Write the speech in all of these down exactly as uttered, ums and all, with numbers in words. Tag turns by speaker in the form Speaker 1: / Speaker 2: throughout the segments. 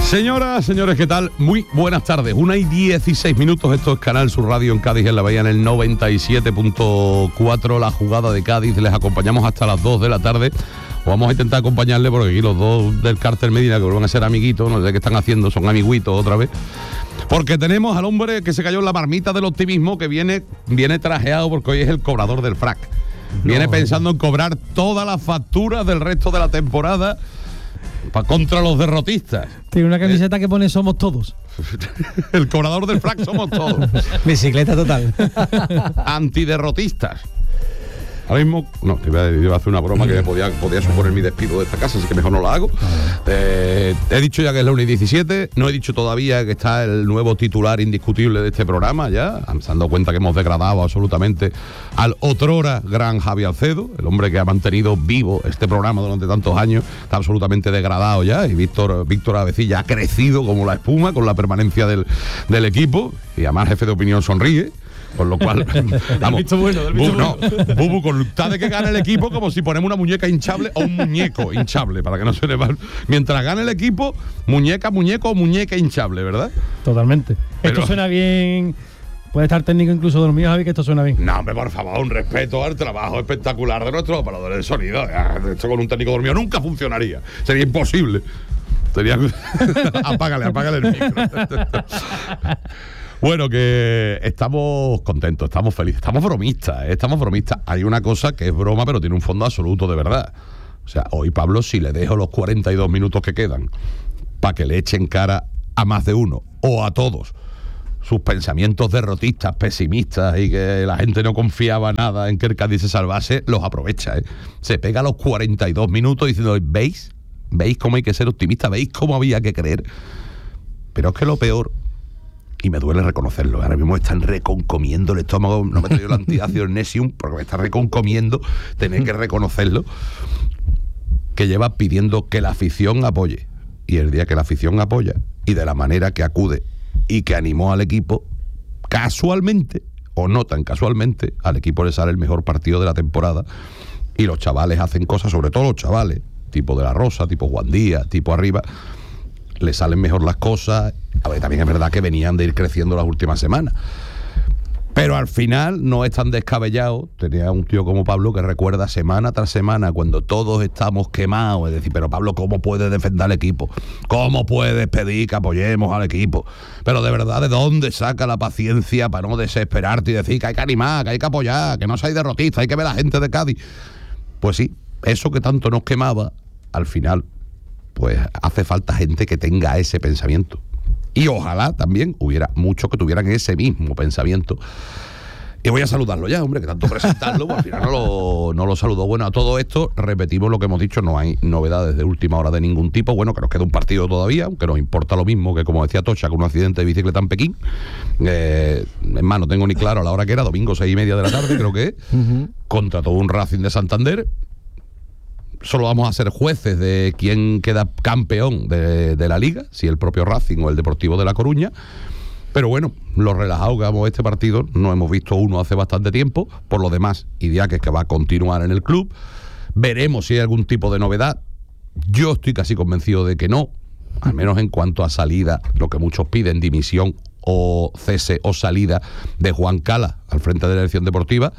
Speaker 1: Señoras, señores, ¿qué tal? Muy buenas tardes. Una y dieciséis minutos. Esto es Canal Sur Radio en Cádiz, en la Bahía, en el noventa y siete punto cuatro. La jugada de Cádiz. Les acompañamos hasta las dos de la tarde. Vamos a intentar acompañarle porque aquí los dos del Cártel Medina, que vuelven a ser amiguitos, no sé qué están haciendo, son amiguitos otra vez. Porque tenemos al hombre que se cayó en la marmita del optimismo, que viene, viene trajeado porque hoy es el cobrador del frac. Viene no, pensando en cobrar todas las facturas del resto de la temporada para contra los derrotistas.
Speaker 2: Tiene una camiseta eh. que pone Somos Todos.
Speaker 1: El cobrador del frac somos todos.
Speaker 2: Bicicleta total.
Speaker 1: Antiderrotistas. Ahora mismo, no, te iba, a, iba a hacer una broma que me podía, podía suponer mi despido de esta casa, así que mejor no la hago. Eh, he dicho ya que es la una y diecisiete, no he dicho todavía que está el nuevo titular indiscutible de este programa, ya, se han dado cuenta que hemos degradado absolutamente al otrora gran Javi Alcedo, el hombre que ha mantenido vivo este programa durante tantos años, está absolutamente degradado ya, y Víctor, Víctor Avecilla ha crecido como la espuma con la permanencia del, del equipo, y además jefe de opinión sonríe. Con lo cual, vamos, visto bueno, del visto bu, bueno. no, Bubu, con tal de que gane el equipo, como si ponemos una muñeca hinchable o un muñeco hinchable, para que no suene mal. Mientras gane el equipo, muñeca, muñeco o muñeca hinchable, ¿verdad?
Speaker 2: Totalmente. Pero, esto suena bien. Puede estar técnico incluso dormido, Javi, que esto suena bien.
Speaker 1: No, hombre, por favor, un respeto al trabajo espectacular de nuestros operadores de sonido. Esto con un técnico dormido nunca funcionaría. Sería imposible. Sería... apágale, apágale el micro. Bueno, que estamos contentos, estamos felices, estamos bromistas, ¿eh? estamos bromistas. Hay una cosa que es broma, pero tiene un fondo absoluto de verdad. O sea, hoy, Pablo, si le dejo los cuarenta y dos minutos que quedan para que le echen cara a más de uno o a todos sus pensamientos derrotistas, pesimistas y que la gente no confiaba nada en que el Cádiz se salvase, los aprovecha, ¿eh? Se pega los cuarenta y dos minutos diciendo, ¿veis? ¿Veis cómo hay que ser optimista? ¿Veis cómo había que creer? Pero es que lo peor... Y me duele reconocerlo. Ahora mismo están reconcomiendo el estómago. No me he traído el antiácido Nesium porque me está reconcomiendo. Tener que reconocerlo. Que lleva pidiendo que la afición apoye. Y el día que la afición apoya, y de la manera que acude y que animó al equipo, casualmente, o no tan casualmente, al equipo le sale el mejor partido de la temporada. Y los chavales hacen cosas, sobre todo los chavales, tipo de la Rosa, tipo Juan Díaz, tipo arriba, le salen mejor las cosas. A ver, también es verdad que venían de ir creciendo las últimas semanas, pero al final no es tan descabellado. Tenía un tío como Pablo que recuerda semana tras semana cuando todos estamos quemados, es decir, pero Pablo, ¿cómo puedes defender al equipo? ¿Cómo puedes pedir que apoyemos al equipo? Pero de verdad, ¿de dónde saca la paciencia para no desesperarte y decir que hay que animar, que hay que apoyar, que no seáis derrotistas, hay que ver a la gente de Cádiz? Pues sí, eso que tanto nos quemaba, al final pues hace falta gente que tenga ese pensamiento. Y ojalá también hubiera muchos que tuvieran ese mismo pensamiento. Y voy a saludarlo ya, hombre, que tanto presentarlo, pues al final no lo, no lo saludo. Bueno, a todo esto, repetimos lo que hemos dicho, no hay novedades de última hora de ningún tipo. Bueno, que nos queda un partido todavía, aunque nos importa lo mismo que, como decía Tocha, con un accidente de bicicleta en Pekín. Eh, es más, no tengo ni claro a la hora que era, domingo seis y media de la tarde, creo que es, uh-huh. Contra todo un Racing de Santander. Solo vamos a ser jueces de quién queda campeón de, de la Liga, si el propio Racing o el Deportivo de La Coruña. Pero bueno, lo relajado que vamos a este partido, no hemos visto uno hace bastante tiempo. Por lo demás, Idiáquez que va a continuar en el club. Veremos si hay algún tipo de novedad. Yo estoy casi convencido de que no, al menos en cuanto a salida, lo que muchos piden, dimisión o cese o salida de Juan Cala al frente de la dirección deportiva.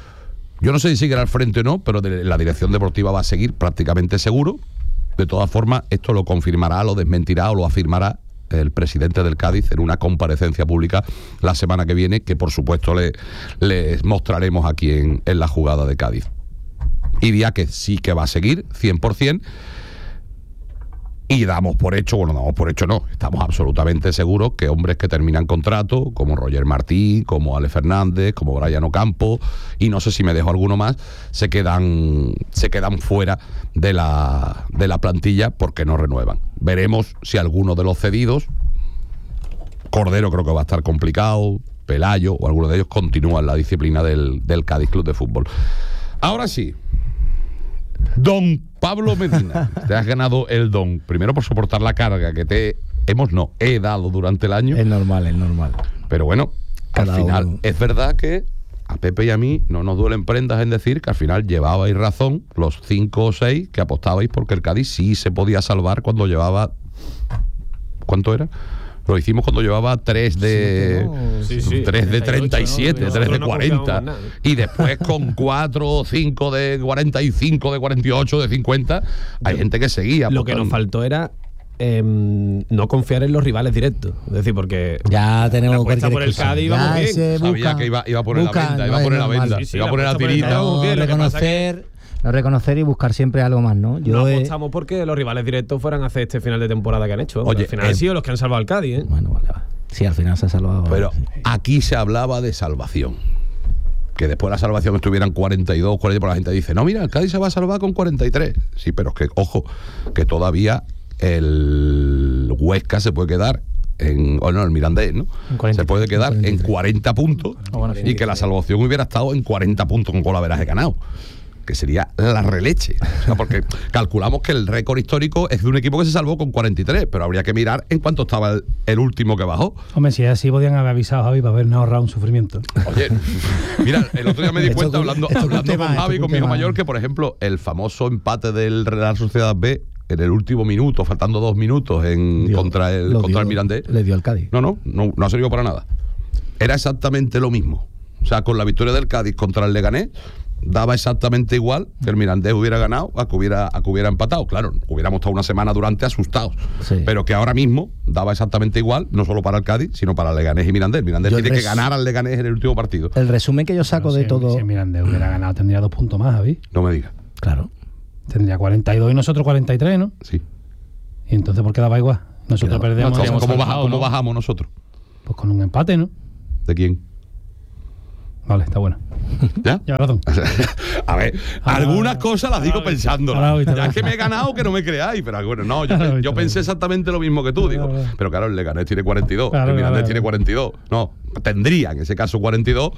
Speaker 1: Yo no sé si seguirá al frente o no, pero de la dirección deportiva va a seguir prácticamente seguro. De todas formas, esto lo confirmará, lo desmentirá o lo afirmará el presidente del Cádiz en una comparecencia pública la semana que viene, que por supuesto le, les mostraremos aquí en, en la jugada de Cádiz. Y diría que sí que va a seguir, cien por ciento. Y damos por hecho, bueno, damos por hecho no, estamos absolutamente seguros que hombres que terminan contrato, como Roger Martí, como Ale Fernández, como Brian Ocampo, y no sé si me dejo alguno más, se quedan, se quedan fuera de la, de la plantilla porque no renuevan. Veremos si alguno de los cedidos, Cordero creo que va a estar complicado, Pelayo o alguno de ellos continúan la disciplina del, del Cádiz Club de Fútbol. Ahora sí, Don Pablo Medina, te has ganado el don, primero por soportar la carga que te hemos, no, he dado durante el año.
Speaker 2: Es normal, es normal.
Speaker 1: Pero bueno,
Speaker 2: Cada
Speaker 1: al final
Speaker 2: uno.
Speaker 1: Es verdad que a Pepe y a mí no nos duelen prendas en decir que al final llevabais razón los cinco o seis que apostabais porque el Cádiz sí se podía salvar cuando llevaba ¿Cuánto era? Lo hicimos cuando llevaba tres de
Speaker 3: sí, sí,
Speaker 1: tres de treinta y siete,
Speaker 3: ¿no?
Speaker 1: tres de
Speaker 3: no
Speaker 1: cuarenta. Y después con cuatro o cinco de cuarenta y cinco, de cuarenta y ocho, de cincuenta. Hay Yo, gente que seguía.
Speaker 3: Lo que nos faltó era eh, no confiar en los rivales directos. Es decir, porque
Speaker 4: ya tenemos
Speaker 3: la apuesta por el Cádiz íbamos bien.
Speaker 1: Sabía busca, que iba, iba a poner busca, la venda, no iba a poner la venda, sí, sí, iba a poner la, la tirita.
Speaker 4: No, bien, reconocer... No reconocer y buscar siempre algo más, ¿no?
Speaker 3: Yo no apostamos he... porque los rivales directos fueran a hacer este final de temporada que han hecho. Oye, al final eh, han sido los que han salvado al Cádiz, ¿eh?
Speaker 4: Bueno, vale, vale. Sí, al final se ha salvado.
Speaker 1: Pero
Speaker 4: sí.
Speaker 1: Aquí se hablaba de salvación. Que después de la salvación estuvieran cuarenta y dos, cuarenta, por la gente dice, no, mira, el Cádiz se va a salvar con cuarenta y tres. Sí, pero es que, ojo, que todavía el Huesca se puede quedar en, o no, el Mirandés, ¿no? Se puede quedar cuarenta y tres. En cuarenta puntos oh, bueno, y que la salvación hubiera estado en cuarenta puntos con golaveraje ganado. Que sería la releche. O sea, porque calculamos que el récord histórico es de un equipo que se salvó con cuarenta y tres, pero habría que mirar en cuánto estaba el, el último que bajó.
Speaker 2: Hombre, si así podían haber avisado a Javi para habernos ahorrado un sufrimiento.
Speaker 1: Oye, mira, el otro día me di cuenta esto, hablando, esto hablando con Javi, con mi hijo mayor, que por ejemplo, el famoso empate del Real Sociedad B en el último minuto, faltando dos minutos en dio, contra el contra
Speaker 4: dio,
Speaker 1: el Mirandés.
Speaker 4: Le dio al Cádiz.
Speaker 1: No, no, no, no ha servido para nada. Era exactamente lo mismo. O sea, con la victoria del Cádiz contra el Leganés, daba exactamente igual que el Mirandés hubiera ganado a que hubiera, a que hubiera empatado. Claro, hubiéramos estado una semana durante asustados, sí. Pero que ahora mismo daba exactamente igual, no solo para el Cádiz, sino para el Leganés y Mirandés. El Mirandés yo tiene res... que ganar al Leganés en el último partido.
Speaker 4: El resumen que yo saco de
Speaker 2: si,
Speaker 4: todo...
Speaker 2: Si el Mirandés hubiera ganado, tendría dos puntos más, Javi.
Speaker 1: No me digas.
Speaker 4: Claro.
Speaker 2: Tendría cuarenta y dos y nosotros cuarenta y tres, ¿no?
Speaker 1: Sí.
Speaker 2: ¿Y entonces por qué daba igual? Nosotros
Speaker 1: Quedó.
Speaker 2: perdemos...
Speaker 1: No, ¿Cómo, ¿cómo, baja,
Speaker 2: ¿no?
Speaker 1: ¿Cómo bajamos nosotros?
Speaker 2: Pues con un empate, ¿no?
Speaker 1: ¿De quién?
Speaker 2: Vale, está bueno.
Speaker 1: ¿Ya?
Speaker 2: Lleva razón.
Speaker 1: A ver, ah, algunas ah, cosas las digo ah, pensando.
Speaker 2: Ah,
Speaker 1: ya es que me he ganado que no me creáis, pero bueno, no, yo, ah, yo pensé exactamente lo mismo que tú, digo. Pero claro, el Leganés tiene cuarenta y dos, claro, el Mirandés claro, tiene cuarenta y dos. No, tendría en ese caso cuarenta y dos.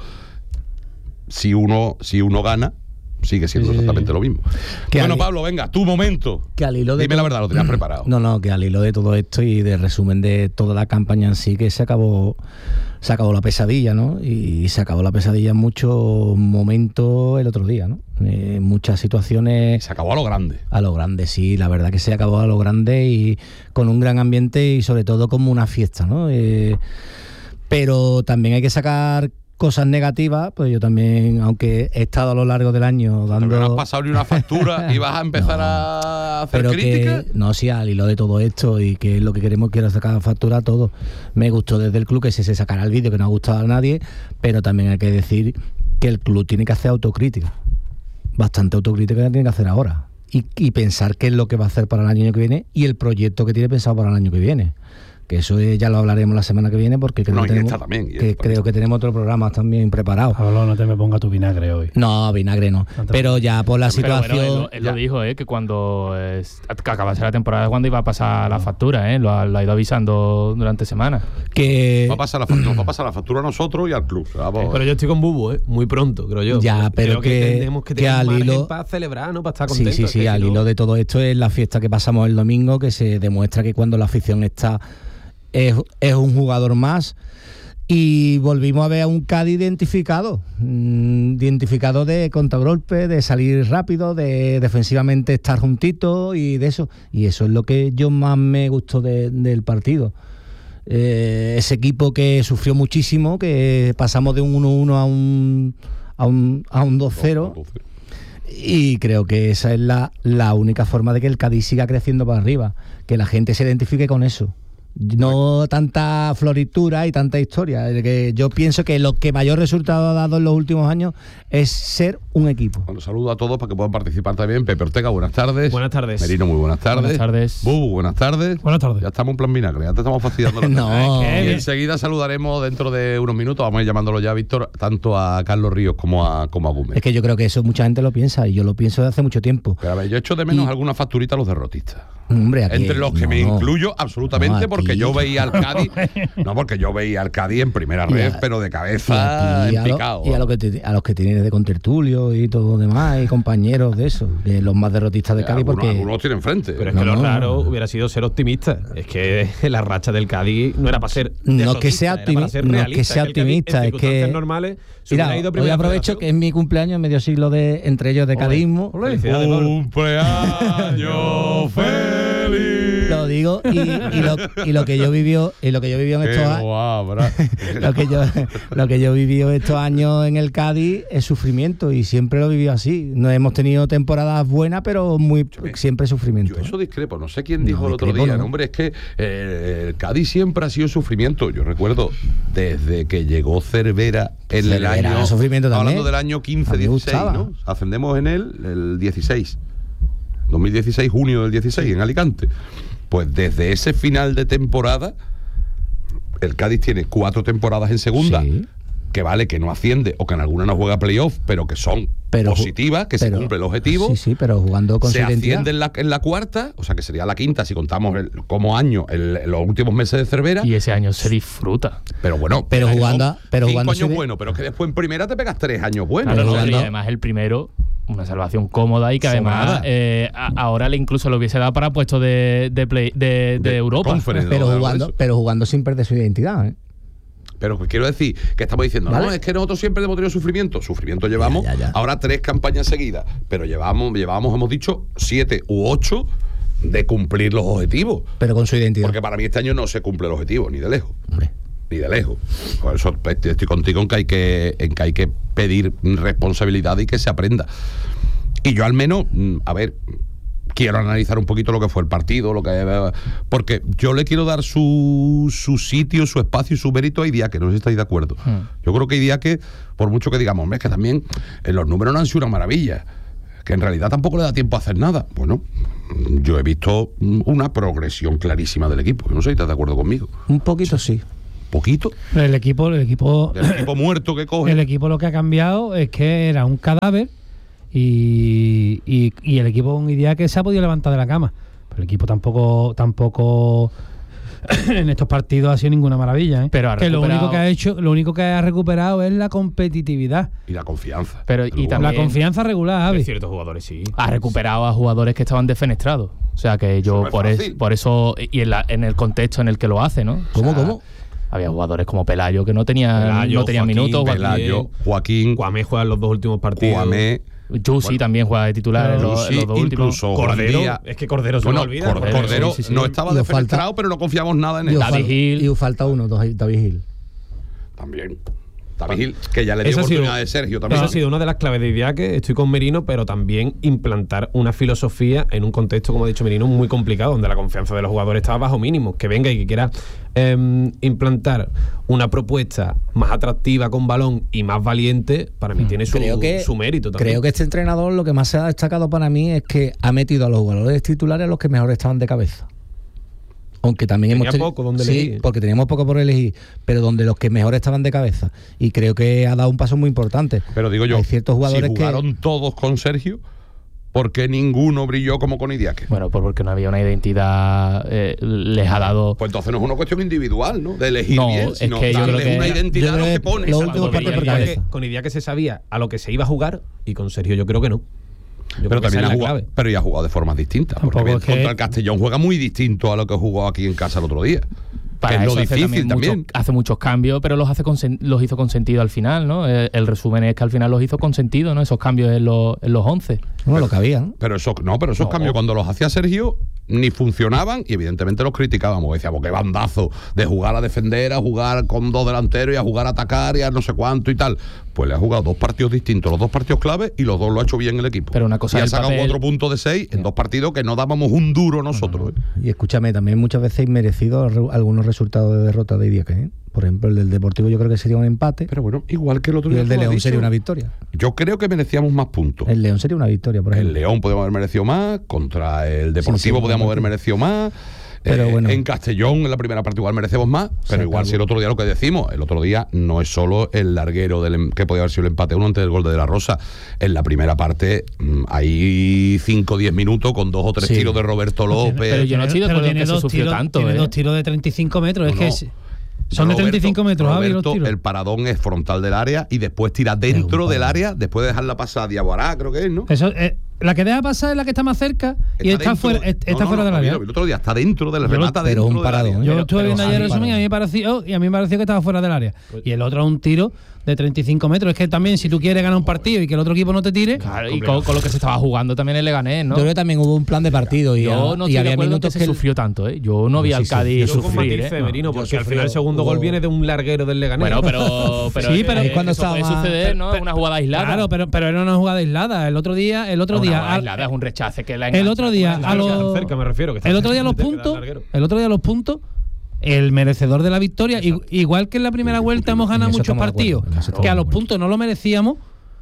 Speaker 1: Si uno, si uno gana, sigue siendo sí, exactamente sí. lo mismo. Bueno, Pablo, venga, tu momento.
Speaker 4: Que al hilo de
Speaker 1: Dime la verdad, lo tenías preparado.
Speaker 4: No, no, que al hilo de todo esto y de resumen de toda la campaña en sí, que se acabó se acabó la pesadilla, ¿no? Y se acabó la pesadilla en muchos momentos el otro día, ¿no? En eh, muchas situaciones...
Speaker 1: Se acabó a lo grande.
Speaker 4: A lo grande, sí, la verdad que se acabó a lo grande y con un gran ambiente y sobre todo como una fiesta, ¿no? Eh, pero también hay que sacar cosas negativas, pues yo también, aunque he estado a lo largo del año dando...
Speaker 1: No has pasado ni una factura y vas a empezar no, a hacer
Speaker 4: pero
Speaker 1: críticas.
Speaker 4: Que, no, sí, al hilo de todo esto y que es lo que queremos, quiero sacar factura a todo. Me gustó desde el club que se, se sacara el vídeo, que no ha gustado a nadie, pero también hay que decir que el club tiene que hacer autocrítica. Bastante autocrítica que tiene que hacer ahora. Y, y pensar qué es lo que va a hacer para el año que viene y el proyecto que tiene pensado para el año que viene. Que eso ya lo hablaremos la semana que viene porque creo, no, que, tenemos, también, que, creo que tenemos otros programas también preparados.
Speaker 2: Pablo, no te me ponga tu vinagre hoy.
Speaker 4: No, vinagre no. no pero ya por la
Speaker 5: pero
Speaker 4: situación...
Speaker 5: Bueno, él, él lo dijo, ¿eh? Que cuando eh, que acabase la temporada cuando iba a pasar la factura, ¿eh? Lo ha, lo ha ido avisando durante semanas.
Speaker 4: Que...
Speaker 1: Va a pasar la factura, va a pasar la factura a nosotros y al club.
Speaker 3: Eh, pero yo estoy con Bubu, ¿eh? Muy pronto, creo yo.
Speaker 4: Ya, pero
Speaker 3: creo que,
Speaker 4: que
Speaker 3: tenemos que tener
Speaker 4: que
Speaker 3: margen para celebrar, ¿no? Para estar contentos.
Speaker 4: Sí, sí, sí. Al hilo de todo esto es la fiesta que pasamos el domingo, que se demuestra que cuando la afición está... Es, es un jugador más y volvimos a ver a un Cádiz identificado, mmm, identificado de contragolpe, de salir rápido, de defensivamente estar juntito y de eso. Y eso es lo que yo más me gustó de, del partido. Eh, ese equipo que sufrió muchísimo, que pasamos de un uno uno a un, a un, a un dos cero. Y creo que esa es la, la única forma de que el Cádiz siga creciendo para arriba, que la gente se identifique con eso. No tanta floritura y tanta historia. Que yo pienso que lo que mayor resultado ha dado en los últimos años es ser un equipo.
Speaker 1: Bueno, saludo a todos para que puedan participar también. Pepe Ortega, buenas tardes.
Speaker 3: Buenas tardes.
Speaker 1: Merino, muy buenas tardes.
Speaker 5: Buenas tardes.
Speaker 1: Bubu, buenas tardes.
Speaker 2: Buenas tardes.
Speaker 1: Ya estamos en plan vinagre, ya te estamos fastidiando.
Speaker 4: No.
Speaker 1: Y enseguida saludaremos dentro de unos minutos, vamos a ir llamándolo ya, Víctor, tanto a Carlos Ríos como a, como a Gómez.
Speaker 4: Es que yo creo que eso mucha gente lo piensa y yo lo pienso desde hace mucho tiempo.
Speaker 1: Pero a ver, yo echo de menos y... alguna facturita a los derrotistas.
Speaker 4: Hombre, aquí,
Speaker 1: entre los que
Speaker 4: no,
Speaker 1: me incluyo absolutamente, no, aquí, porque yo veía al Cádiz, no porque yo veía al Cádiz en primera red, pero de cabeza en picado.
Speaker 4: Y a, lo que te, a los que tienes de contertulio y todo lo demás, y compañeros de eso, de los más derrotistas de Cádiz,
Speaker 1: algunos,
Speaker 4: porque
Speaker 1: algunos tienen frente.
Speaker 3: Pero es que no, lo raro no. hubiera sido ser optimista. Es que la racha del Cádiz no era para ser
Speaker 4: no que sea optimista, no que sea optimista, es que
Speaker 3: en normales.
Speaker 4: Mira, hoy aprovecho que es mi cumpleaños, medio siglo de entre ellos de cadismo.
Speaker 1: Cumpleaños feliz.
Speaker 4: Lo digo digo, y, y, lo, y lo que yo vivió, y lo que yo viví en estos años, lo que yo, lo que yo viví estos años en el Cádiz es sufrimiento, y siempre lo he vivido así. No hemos tenido temporadas buenas, pero muy me, siempre sufrimiento.
Speaker 1: Yo eso discrepo, no sé quién dijo no, el otro día, no. No, hombre, es que eh, el Cádiz siempre ha sido sufrimiento. Yo recuerdo desde que llegó Cervera en Cervera, el año,
Speaker 4: sufrimiento también.
Speaker 1: Hablando del año quince dieciséis, ¿no? Ascendemos en él el dieciséis. dos mil dieciséis, junio del dieciséis, sí. En Alicante. Pues desde ese final de temporada, el Cádiz tiene cuatro temporadas en segunda, sí. Que vale que no asciende o que en alguna no juega playoff, pero que son pero, positivas, que pero, se cumple el objetivo.
Speaker 4: Sí, sí, pero jugando con
Speaker 1: se asciende en la, en la cuarta, o sea que sería la quinta si contamos el, como año el, los últimos meses de Cervera.
Speaker 5: Y ese año se disfruta.
Speaker 1: Pero bueno,
Speaker 4: pero jugando, pero
Speaker 1: cinco
Speaker 4: jugando
Speaker 1: años buenos, pero es que después en primera te pegas tres años buenos.
Speaker 5: Claro,
Speaker 1: ¿no?
Speaker 5: Y además el primero, una salvación cómoda y que además eh, a, ahora le incluso lo hubiese dado para puestos de, de, play, de, de, de Europa.
Speaker 4: Pero jugando, pero jugando sin perder su identidad, ¿eh?
Speaker 1: Pero quiero decir que estamos diciendo, ¿vale? No, es que nosotros siempre hemos tenido sufrimiento. Sufrimiento llevamos
Speaker 4: ya, ya, ya.
Speaker 1: ahora tres campañas seguidas, pero llevamos, llevamos, hemos dicho, siete u ocho de cumplir los objetivos.
Speaker 4: Pero con su identidad.
Speaker 1: Porque para mí este año no se cumple el objetivo, ni de lejos.
Speaker 4: Hombre.
Speaker 1: Ni de lejos. Por eso estoy contigo en que hay que, en que hay que pedir responsabilidad y que se aprenda. Y yo al menos, a ver, quiero analizar un poquito lo que fue el partido, lo que porque yo le quiero dar su, su sitio, su espacio y su mérito a Idiáque, no sé si estáis de acuerdo. Hmm. Yo creo que Idiáque, por mucho que digamos, hombre, es que también eh, los números no han sido una maravilla, que en realidad tampoco le da tiempo a hacer nada. Bueno, yo he visto una progresión clarísima del equipo. Yo no sé si estás de acuerdo conmigo.
Speaker 4: Un poquito sí.
Speaker 1: ¿Poquito?
Speaker 2: El equipo, el equipo,
Speaker 1: el equipo muerto que coge.
Speaker 2: El equipo lo que ha cambiado es que era un cadáver. Y, y, y el equipo un día que se ha podido levantar de la cama, pero el equipo tampoco tampoco en estos partidos ha sido ninguna maravilla, ¿eh?
Speaker 5: Pero
Speaker 2: que lo único que ha hecho lo único que ha recuperado es la competitividad
Speaker 1: y la confianza,
Speaker 5: pero y también
Speaker 2: la confianza regular, Javi.
Speaker 3: Ciertos jugadores sí
Speaker 5: ha recuperado a jugadores que estaban defenestrados, o sea que yo por, es, por eso y en, la, en el contexto en el que lo hace, ¿no?
Speaker 4: ¿Cómo,
Speaker 5: o sea,
Speaker 4: cómo?
Speaker 5: Había jugadores como Pelayo que no tenían
Speaker 3: Pelayo,
Speaker 5: no tenían
Speaker 3: Joaquín,
Speaker 5: minutos,
Speaker 1: Pelayo, Joaquín,
Speaker 3: Cuamé juega los dos últimos partidos.
Speaker 1: Cuamé,
Speaker 5: Yusi bueno, también juega de titular en los, los dos últimos.
Speaker 3: Cordero, es que Cordero se
Speaker 1: bueno,
Speaker 3: me olvida.
Speaker 1: Cordero, Cordero sí, sí, sí. no estaba defenestrado, pero no confiamos nada en él.
Speaker 5: David Gil.
Speaker 4: Y falta uno, David Gil.
Speaker 1: También. David Gil, que ya le dio oportunidad de Sergio también.
Speaker 3: Esa ha sido una de las claves de Idiáque. Estoy con Merino, pero también implantar una filosofía en un contexto, como ha dicho Merino, muy complicado, donde la confianza de los jugadores estaba bajo mínimo. Que venga y que quiera eh, implantar una propuesta más atractiva con balón y más valiente, para mí hmm. tiene su,
Speaker 4: que,
Speaker 3: su mérito también.
Speaker 4: Creo que este entrenador lo que más se ha destacado para mí es que ha metido a los jugadores titulares a los que mejor estaban de cabeza. Aunque también
Speaker 3: Tenía
Speaker 4: hemos tenido
Speaker 3: poco donde
Speaker 4: sí,
Speaker 3: elegir.
Speaker 4: porque teníamos poco por elegir, pero donde los que mejor estaban de cabeza. Y creo que ha dado un paso muy importante.
Speaker 1: Pero digo yo,
Speaker 4: hay ciertos jugadores
Speaker 1: si jugaron
Speaker 4: que...
Speaker 1: todos con Sergio, ¿por qué ninguno brilló como con Idiáque?
Speaker 5: Bueno, pues porque no había una identidad, eh, les ha dado...
Speaker 1: Pues entonces no es una cuestión individual, ¿no? De elegir
Speaker 5: no,
Speaker 1: bien, sino
Speaker 5: es que yo creo que
Speaker 1: una identidad lo que pones.
Speaker 3: Con Idiáque se sabía a lo que se iba a jugar y con Sergio yo creo que no. Yo
Speaker 1: pero también ha jugado, pero ya ha jugado de formas distintas. Tampoco porque contra que... el Castellón juega muy distinto a lo que jugó aquí en casa el otro día.
Speaker 5: Para
Speaker 1: que es
Speaker 5: lo
Speaker 1: lo difícil
Speaker 5: también.
Speaker 1: también.
Speaker 5: Mucho, hace muchos cambios, pero los hace con, los hizo con sentido al final, ¿no? El, el resumen es que al final los hizo con sentido, ¿no? Esos cambios en los, en los once.
Speaker 4: No, pero, lo que había. ¿no?
Speaker 1: Pero eso, no, pero esos no. cambios cuando los hacía Sergio ni funcionaban y evidentemente los criticábamos. Decíamos qué bandazo de jugar a defender, a jugar con dos delanteros y a jugar a atacar y a no sé cuánto y tal. Pues le ha jugado dos partidos distintos, los dos partidos clave y los dos lo ha hecho bien el equipo.
Speaker 5: Pero una cosa
Speaker 1: y ha
Speaker 5: el
Speaker 1: sacado
Speaker 5: papel...
Speaker 1: cuatro puntos de seis en dos partidos que no dábamos un duro nosotros.
Speaker 4: No, no. Y escúchame, también muchas veces inmerecido algunos resultados de derrota de Idiáque, ¿eh? Por ejemplo, el del Deportivo yo creo que sería un empate.
Speaker 1: Pero bueno, igual que el otro día.
Speaker 4: Y el de León sería una victoria.
Speaker 1: Yo creo que merecíamos más puntos.
Speaker 4: El León sería una victoria, por ejemplo.
Speaker 1: El León podemos haber merecido más, contra el Deportivo sí, sí, podíamos haber merecido más.
Speaker 4: Pero
Speaker 1: eh,
Speaker 4: bueno.
Speaker 1: En Castellón, en la primera parte igual merecemos más, pero igual si el otro día lo que decimos, el otro día no es solo el larguero del, que podía haber sido el empate uno antes del gol de De La Rosa. En la primera parte mmm, hay cinco o diez minutos con dos o tres sí. tiros de Roberto López.
Speaker 5: Pero yo no estoy de acuerdo en que se sufrió
Speaker 2: tiros,
Speaker 5: tanto.
Speaker 2: Tiene
Speaker 5: ¿eh?
Speaker 2: dos tiros de treinta y cinco metros,
Speaker 1: no,
Speaker 2: es que
Speaker 1: no.
Speaker 2: es, son
Speaker 1: Roberto,
Speaker 2: de treinta y cinco metros,
Speaker 1: Roberto,
Speaker 2: los tiros.
Speaker 1: El paradón es frontal del área y después tira dentro del área, después de dejarla pasar a Diaguará, creo que es, ¿no?
Speaker 2: Eso es, la que deja pasar es la que está más cerca y está,
Speaker 1: dentro-
Speaker 2: fuera, está
Speaker 1: no, no,
Speaker 2: fuera
Speaker 1: no,
Speaker 2: del
Speaker 1: lo vi,
Speaker 2: área.
Speaker 1: lo vi el otro día está dentro del
Speaker 2: Yo-
Speaker 1: remata
Speaker 4: pero
Speaker 1: dentro
Speaker 4: un
Speaker 1: del
Speaker 4: parado,
Speaker 1: área.
Speaker 4: ¿eh?
Speaker 2: Yo
Speaker 4: Pero-
Speaker 2: estuve
Speaker 4: pero
Speaker 2: viendo ayer el
Speaker 4: sí,
Speaker 2: resumen y a mí me pareció y a mí me pareció que estaba fuera del área. Y el otro es un tiro de treinta y cinco metros. Es que también si tú quieres ganar un partido y que el otro equipo no te tire,
Speaker 5: Claro, y con, con lo que se estaba jugando también el Leganés, ¿no?
Speaker 4: Yo creo que también hubo un plan de partido y,
Speaker 5: Yo
Speaker 4: a-
Speaker 5: no
Speaker 4: y
Speaker 5: estoy de
Speaker 4: había
Speaker 5: acuerdo en que
Speaker 4: minutos
Speaker 5: se
Speaker 4: que el-
Speaker 5: sufrió tanto, ¿eh? Yo no vi
Speaker 4: Sí,
Speaker 5: al
Speaker 4: sí,
Speaker 5: Cádiz
Speaker 4: yo
Speaker 3: Yo con
Speaker 5: sufrir,
Speaker 3: matices,
Speaker 5: ¿eh?
Speaker 3: Merino, porque al
Speaker 4: sufrí,
Speaker 3: final el segundo
Speaker 4: hubo-
Speaker 3: gol viene de un larguero del Leganés.
Speaker 5: Bueno, pero, pero,
Speaker 2: Sí, pero
Speaker 5: eh,
Speaker 2: es
Speaker 4: cuando
Speaker 5: eso
Speaker 4: estaba
Speaker 5: puede
Speaker 4: más-
Speaker 5: suceder, ¿no? Es una jugada aislada.
Speaker 2: claro, pero, pero era una jugada aislada. El otro día, el otro
Speaker 5: Una
Speaker 2: día,
Speaker 5: jugada
Speaker 2: al-
Speaker 5: aislada, es un rechace que la
Speaker 2: el
Speaker 5: engancha,
Speaker 2: otro día
Speaker 5: como
Speaker 2: a
Speaker 5: la
Speaker 2: los
Speaker 5: engancha.
Speaker 3: cerca, me refiero, que está
Speaker 2: el otro día a los
Speaker 3: cerca del
Speaker 2: puntos,
Speaker 3: larguero.
Speaker 2: el otro día a los puntos, el merecedor de la victoria, i- igual que en la primera vuelta hemos ganado
Speaker 4: En eso
Speaker 2: muchos
Speaker 4: estamos de
Speaker 2: partidos,
Speaker 4: acuerdo, en eso estamos
Speaker 2: que a
Speaker 4: de
Speaker 2: los
Speaker 4: acuerdo.
Speaker 2: puntos no lo merecíamos.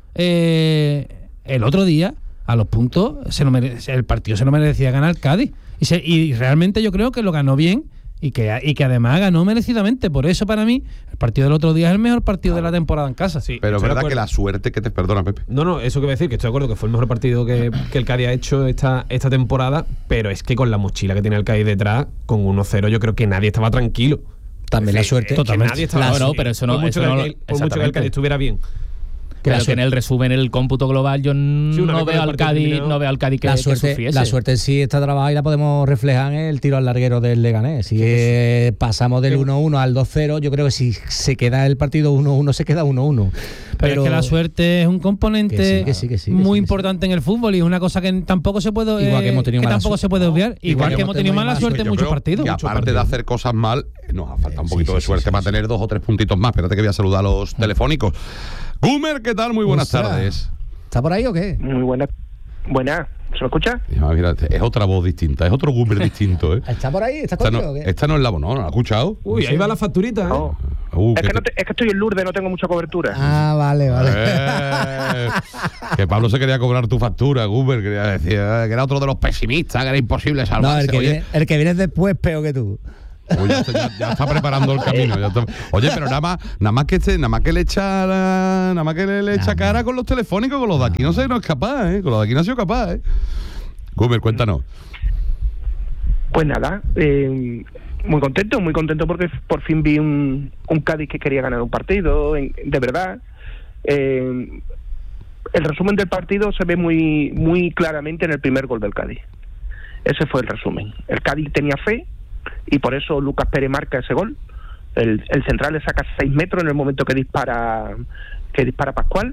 Speaker 2: eh, el otro día a los puntos se lo mere- el partido se lo merecía ganar el Cádiz y, se- y realmente yo creo que lo ganó bien y que, y que además ganó merecidamente. Por eso para mí el partido del otro día es el mejor partido de la temporada en casa.
Speaker 3: Sí,
Speaker 1: Pero es
Speaker 3: estoy de
Speaker 1: verdad que
Speaker 3: acuerdo.
Speaker 1: la suerte que te perdona, Pepe.
Speaker 3: No, no, eso que voy a decir, que estoy de acuerdo que fue el mejor partido que, que el Cádiz ha hecho esta, esta temporada, pero es que con la mochila que tiene el Cádiz detrás, con uno cero, yo creo que nadie estaba tranquilo.
Speaker 4: también la
Speaker 3: Es que-
Speaker 4: suerte.
Speaker 3: es que
Speaker 2: Totalmente.
Speaker 3: nadie estaba
Speaker 5: No, no,
Speaker 3: tranquilo.
Speaker 5: pero eso no-
Speaker 3: Por mucho
Speaker 5: eso
Speaker 3: que
Speaker 5: no
Speaker 3: el-
Speaker 5: lo-
Speaker 3: por mucho que el
Speaker 5: exactamente.
Speaker 3: Cádiz estuviera bien.
Speaker 4: Que la
Speaker 5: Pero que en
Speaker 4: suerte-
Speaker 5: el resumen, en el cómputo global, yo
Speaker 3: una
Speaker 5: no
Speaker 3: vez con
Speaker 5: veo
Speaker 3: el
Speaker 5: al
Speaker 3: partido
Speaker 5: Cádiz,
Speaker 3: terminado,
Speaker 5: no veo al Cádiz que,
Speaker 4: la
Speaker 5: que
Speaker 4: suerte,
Speaker 5: sufriese.
Speaker 4: la suerte sí está trabajada y la podemos reflejar en el tiro al larguero del Leganés. Si eh, pasamos del uno uno al dos cero, yo creo que si se queda el partido uno uno, se queda uno uno.
Speaker 2: Pero, es que la suerte es un componente
Speaker 4: Que sí, que sí, que sí, que
Speaker 2: muy
Speaker 4: sí, que
Speaker 2: importante en el fútbol y es una cosa que tampoco se puede
Speaker 4: Igual que hemos tenido mala
Speaker 2: tampoco
Speaker 4: suerte.
Speaker 2: se puede obviar,
Speaker 4: Y
Speaker 2: igual que hemos tenido mala suerte en
Speaker 1: Yo
Speaker 2: muchos
Speaker 1: creo
Speaker 2: partidos.
Speaker 1: que
Speaker 2: Muchos
Speaker 1: aparte de
Speaker 2: partidos.
Speaker 1: hacer cosas mal, nos falta un
Speaker 4: Sí,
Speaker 1: poquito
Speaker 4: sí,
Speaker 1: de
Speaker 4: sí,
Speaker 1: suerte
Speaker 4: sí,
Speaker 1: para
Speaker 4: sí.
Speaker 1: tener dos o tres puntitos más. Espérate que voy a saludar a los telefónicos. Gumer, ¿qué tal? Muy buenas
Speaker 4: Ostras.
Speaker 1: tardes.
Speaker 4: ¿Está por ahí o qué?
Speaker 6: Muy buena. Buena. ¿Se me escucha?
Speaker 1: Ah, mira, es otra voz distinta, es otro Gumer distinto, ¿eh?
Speaker 4: ¿Está por ahí? ¿Está
Speaker 1: Esta
Speaker 4: contigo
Speaker 1: no,
Speaker 4: o qué?
Speaker 1: esta no es la voz, no, ¿no la has escuchado?
Speaker 3: Uy, ahí va la facturita, ¿eh?
Speaker 6: No.
Speaker 1: Uh,
Speaker 6: Es
Speaker 1: que
Speaker 6: que, no
Speaker 1: te-
Speaker 6: te- es que estoy en Lourdes, no tengo mucha cobertura.
Speaker 4: Ah, vale, vale.
Speaker 1: Eh, que Pablo se quería cobrar tu factura, Gumer, quería decir eh, que era otro de los pesimistas, que era imposible
Speaker 4: No,
Speaker 1: salvarse.
Speaker 4: el que,
Speaker 1: Oye,
Speaker 4: viene, el que viene después peor que tú.
Speaker 1: Uy, ya, está- ya- ya está preparando el camino. ya está- Oye, pero nada más, nada más que este, nada más que le echa la- nada más que le, le echa cara con los telefónicos, con los de aquí no sé, no es capaz, ¿eh? Con los de aquí no ha sido capaz, ¿eh? Gumer, cuéntanos.
Speaker 6: Pues nada, eh, muy contento, muy contento porque por fin vi un, un Cádiz que quería ganar un partido, en- de verdad. Eh, el resumen del partido se ve muy, muy claramente en el primer gol del Cádiz. Ese fue el resumen. El Cádiz tenía fe y por eso Lucas Pérez marca ese gol. El, el central le saca seis metros en el momento que dispara que dispara Pascual.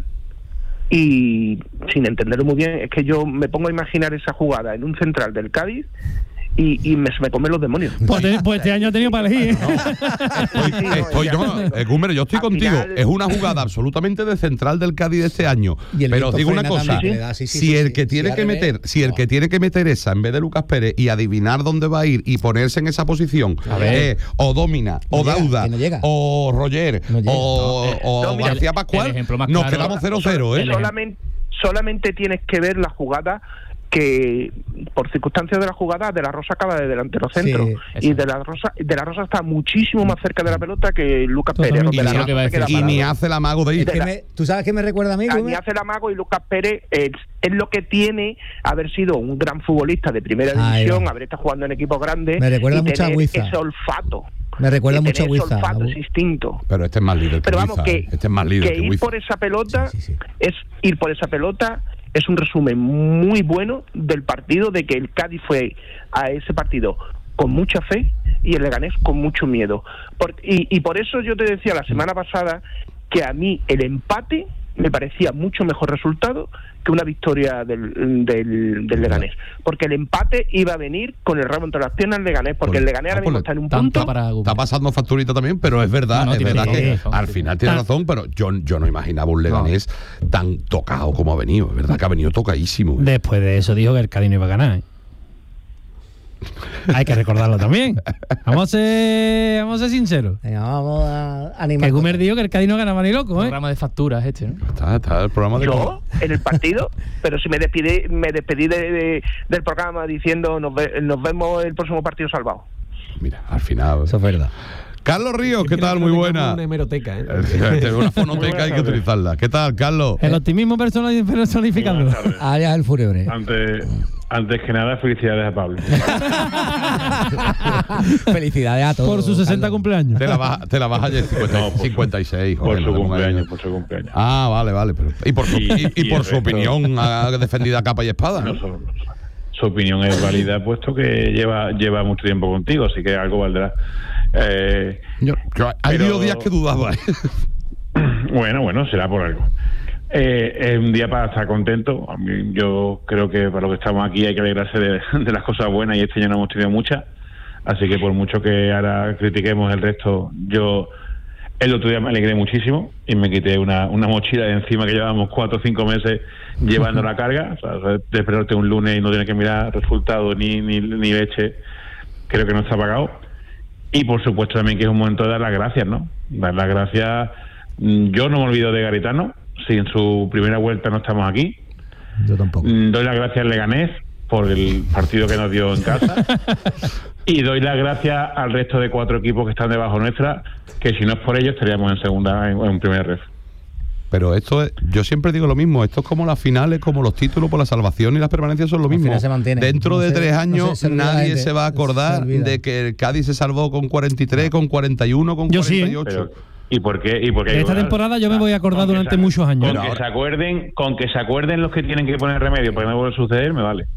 Speaker 6: Y sin entenderlo muy bien, es que yo me pongo a imaginar esa jugada en un central del Cádiz y, y me, se me comen los demonios.
Speaker 2: Pues, te- pues este año he tenido para elegir.
Speaker 1: Estoy,
Speaker 6: Sí, no,
Speaker 1: estoy-
Speaker 6: ya-
Speaker 1: no, eh, Gumer, yo estoy
Speaker 6: Al
Speaker 1: contigo.
Speaker 6: final-
Speaker 1: Es una jugada absolutamente de central del Cádiz de este año.
Speaker 4: Y el
Speaker 1: Pero os
Speaker 4: viento
Speaker 1: digo una
Speaker 4: frena
Speaker 1: cosa:
Speaker 4: también, que le da, sí, sí,
Speaker 1: si
Speaker 4: sí,
Speaker 1: el
Speaker 4: sí.
Speaker 1: que tiene
Speaker 4: Si
Speaker 1: que
Speaker 4: al
Speaker 1: meter,
Speaker 4: revés,
Speaker 1: si el
Speaker 4: no.
Speaker 1: que tiene que meter esa en vez de Lucas Pérez y adivinar dónde va a ir y ponerse en esa posición,
Speaker 5: A ver.
Speaker 1: eh, o Domina,
Speaker 4: No
Speaker 1: o
Speaker 4: llega,
Speaker 1: Dauda,
Speaker 4: que no llega.
Speaker 1: o Roger,
Speaker 4: No llega.
Speaker 1: o,
Speaker 5: No, eh,
Speaker 1: o
Speaker 6: no, mira,
Speaker 1: García
Speaker 5: el-
Speaker 1: Pascual,
Speaker 5: el ejemplo más
Speaker 1: nos
Speaker 5: claro-
Speaker 1: quedamos cero cero, ¿eh?
Speaker 5: el-
Speaker 6: solamente, solamente tienes que ver la jugada que por circunstancias de la jugada De La Rosa acaba de delantero centro
Speaker 4: Sí,
Speaker 6: y De La Rosa De La Rosa está muchísimo más cerca de la pelota que Lucas Pérez.
Speaker 2: Totalmente.
Speaker 6: De La
Speaker 5: Y es lo que
Speaker 6: Rosa
Speaker 5: iba a
Speaker 6: se queda
Speaker 5: decir.
Speaker 1: Y
Speaker 6: parado.
Speaker 1: ni hace el amago de ir.
Speaker 6: de
Speaker 4: Que
Speaker 6: la-
Speaker 4: me- ¿Tú sabes qué me recuerda a mí?
Speaker 6: Ah,
Speaker 4: Gumer?
Speaker 6: ni hace el amago y Lucas Pérez eh, es lo que tiene haber sido un gran futbolista de primera
Speaker 4: Ahí
Speaker 6: división,
Speaker 4: va.
Speaker 6: haber estado jugando en equipos grandes
Speaker 4: Me recuerda
Speaker 6: y
Speaker 4: mucho a
Speaker 6: tener
Speaker 4: Huiza.
Speaker 6: ese olfato.
Speaker 4: Me recuerda
Speaker 6: y
Speaker 4: mucho a
Speaker 6: tener ese
Speaker 4: Huiza.
Speaker 6: olfato,
Speaker 4: a-
Speaker 6: ese instinto.
Speaker 1: Pero este es más líder que
Speaker 6: Pero vamos,
Speaker 1: Huiza,
Speaker 6: que,
Speaker 1: ¿eh? Este es más líder
Speaker 6: que
Speaker 1: que
Speaker 6: ir
Speaker 1: Huiza.
Speaker 6: por esa pelota
Speaker 4: Sí, sí, sí.
Speaker 6: es ir por esa pelota es un resumen muy bueno del partido, de que el Cádiz fue a ese partido con mucha fe y el Leganés con mucho miedo. Por- y, y por eso yo te decía la semana pasada que a mí el empate me parecía mucho mejor resultado que una victoria del, del, del Leganés, porque el empate iba a venir con el rabo entre las piernas del Leganés, porque
Speaker 1: Pues-
Speaker 6: el Leganés ahora
Speaker 1: ah, pues
Speaker 6: mismo
Speaker 1: le-
Speaker 6: está en un
Speaker 5: Tanto
Speaker 6: punto.
Speaker 5: para Gumer.
Speaker 1: Está pasando facturita también, pero es verdad,
Speaker 5: No, no,
Speaker 1: es
Speaker 5: tiene-
Speaker 1: verdad
Speaker 5: tiene
Speaker 1: que
Speaker 5: razón,
Speaker 1: al
Speaker 5: tiene
Speaker 1: final tiene
Speaker 2: razón.
Speaker 1: razón, pero yo, yo no imaginaba un Leganés tan tocado como ha venido. Es verdad que ha venido tocadísimo.
Speaker 2: Después de eso dijo que el Cádiz no iba a ganar. ¿eh? Hay que recordarlo también. Vamos a ser, vamos a ser sinceros.
Speaker 4: Venga, vamos a animar.
Speaker 2: Que Gumer dijo que el Cádiz no ganaba ni loco, ¿eh?
Speaker 5: Programa de facturas este, ¿no?
Speaker 1: Está, está el programa de...
Speaker 6: Yo en el partido, pero si me despedí, me despedí de, de- del programa diciendo nos, ve- nos vemos el próximo partido salvado.
Speaker 1: Mira, al final...
Speaker 4: Eso es verdad.
Speaker 1: Carlos Ríos, ¿qué
Speaker 3: Mira,
Speaker 1: tal?
Speaker 3: no
Speaker 1: Muy
Speaker 3: tengamos
Speaker 1: buena.
Speaker 3: Una hemeroteca, ¿eh?
Speaker 1: Una fonoteca hay que utilizarla. ¿Qué tal, Carlos?
Speaker 2: El optimismo personal- personificado.
Speaker 7: Buenas tardes.
Speaker 4: Alias el fúnebre.
Speaker 7: Ante, antes que nada, felicidades a Pablo.
Speaker 4: Felicidades a todos.
Speaker 2: Por sus sesenta cumpleaños.
Speaker 1: Te la bajas te la baja ya
Speaker 7: No, por
Speaker 1: cincuenta y seis.
Speaker 7: Por
Speaker 1: joder,
Speaker 7: su
Speaker 1: no te pongas
Speaker 7: cumpleaños,
Speaker 1: ahí.
Speaker 7: por su cumpleaños.
Speaker 1: Ah, vale, vale. Pero, y por su,
Speaker 7: Y-
Speaker 1: y, y
Speaker 7: y
Speaker 1: por
Speaker 7: el
Speaker 1: su
Speaker 7: resto-
Speaker 1: opinión ha defendida capa y espada, ¿no?
Speaker 7: No, su, su opinión es válida, puesto que lleva lleva mucho tiempo contigo, así que algo valdrá. Eh,
Speaker 1: Yo, yo- hay
Speaker 7: Pero-
Speaker 1: días que dudaba. ¿eh?
Speaker 7: bueno, bueno, será por algo. Eh, es un día para estar contento. A mí, yo creo que para lo que estamos aquí hay que alegrarse de, de las cosas buenas, y este año no hemos tenido muchas. Así que por mucho que ahora critiquemos el resto, yo el otro día me alegré muchísimo y me quité una, una mochila de encima que llevábamos cuatro o cinco meses llevando la carga. O sea, de esperarte un lunes y no tener que mirar resultados ni, ni, ni leche, creo que no está pagado. Y por supuesto también que es un momento de dar las gracias, ¿no? Dar las gracias. Mm, Yo no me olvido de Garitano. Si en su primera vuelta no estamos aquí.
Speaker 4: Yo tampoco.
Speaker 7: Mm, Doy las gracias al Leganés por el partido que nos dio en casa. Y doy las gracias al resto de cuatro equipos que están debajo nuestra, que si no es por ellos estaríamos en segunda, en, en primera ref.
Speaker 1: Pero esto es, yo siempre digo lo mismo, esto es como las finales, como los títulos por la salvación y las permanencias son lo
Speaker 4: Al
Speaker 1: mismo.
Speaker 4: final se mantiene.
Speaker 1: Dentro
Speaker 4: No
Speaker 1: de
Speaker 4: se-
Speaker 1: tres
Speaker 4: no
Speaker 1: años
Speaker 4: se- se olvida la
Speaker 1: nadie
Speaker 4: gente.
Speaker 1: se va a acordar
Speaker 4: Se olvida.
Speaker 1: de que el Cádiz se salvó con cuarenta y tres, con cuarenta y uno, con
Speaker 2: Yo sí, ¿eh?
Speaker 1: cuarenta y ocho.
Speaker 7: Pero, ¿y por qué? ¿Y por qué hay
Speaker 2: De
Speaker 7: que
Speaker 2: esta
Speaker 7: cobrar?
Speaker 2: temporada yo me voy a acordar
Speaker 7: Con que
Speaker 2: durante
Speaker 7: se-
Speaker 2: muchos años.
Speaker 7: Con
Speaker 1: Pero
Speaker 7: que
Speaker 1: ahora-
Speaker 7: se acuerden, con que se acuerden los que tienen que poner remedio para que no vuelva a suceder, me vale.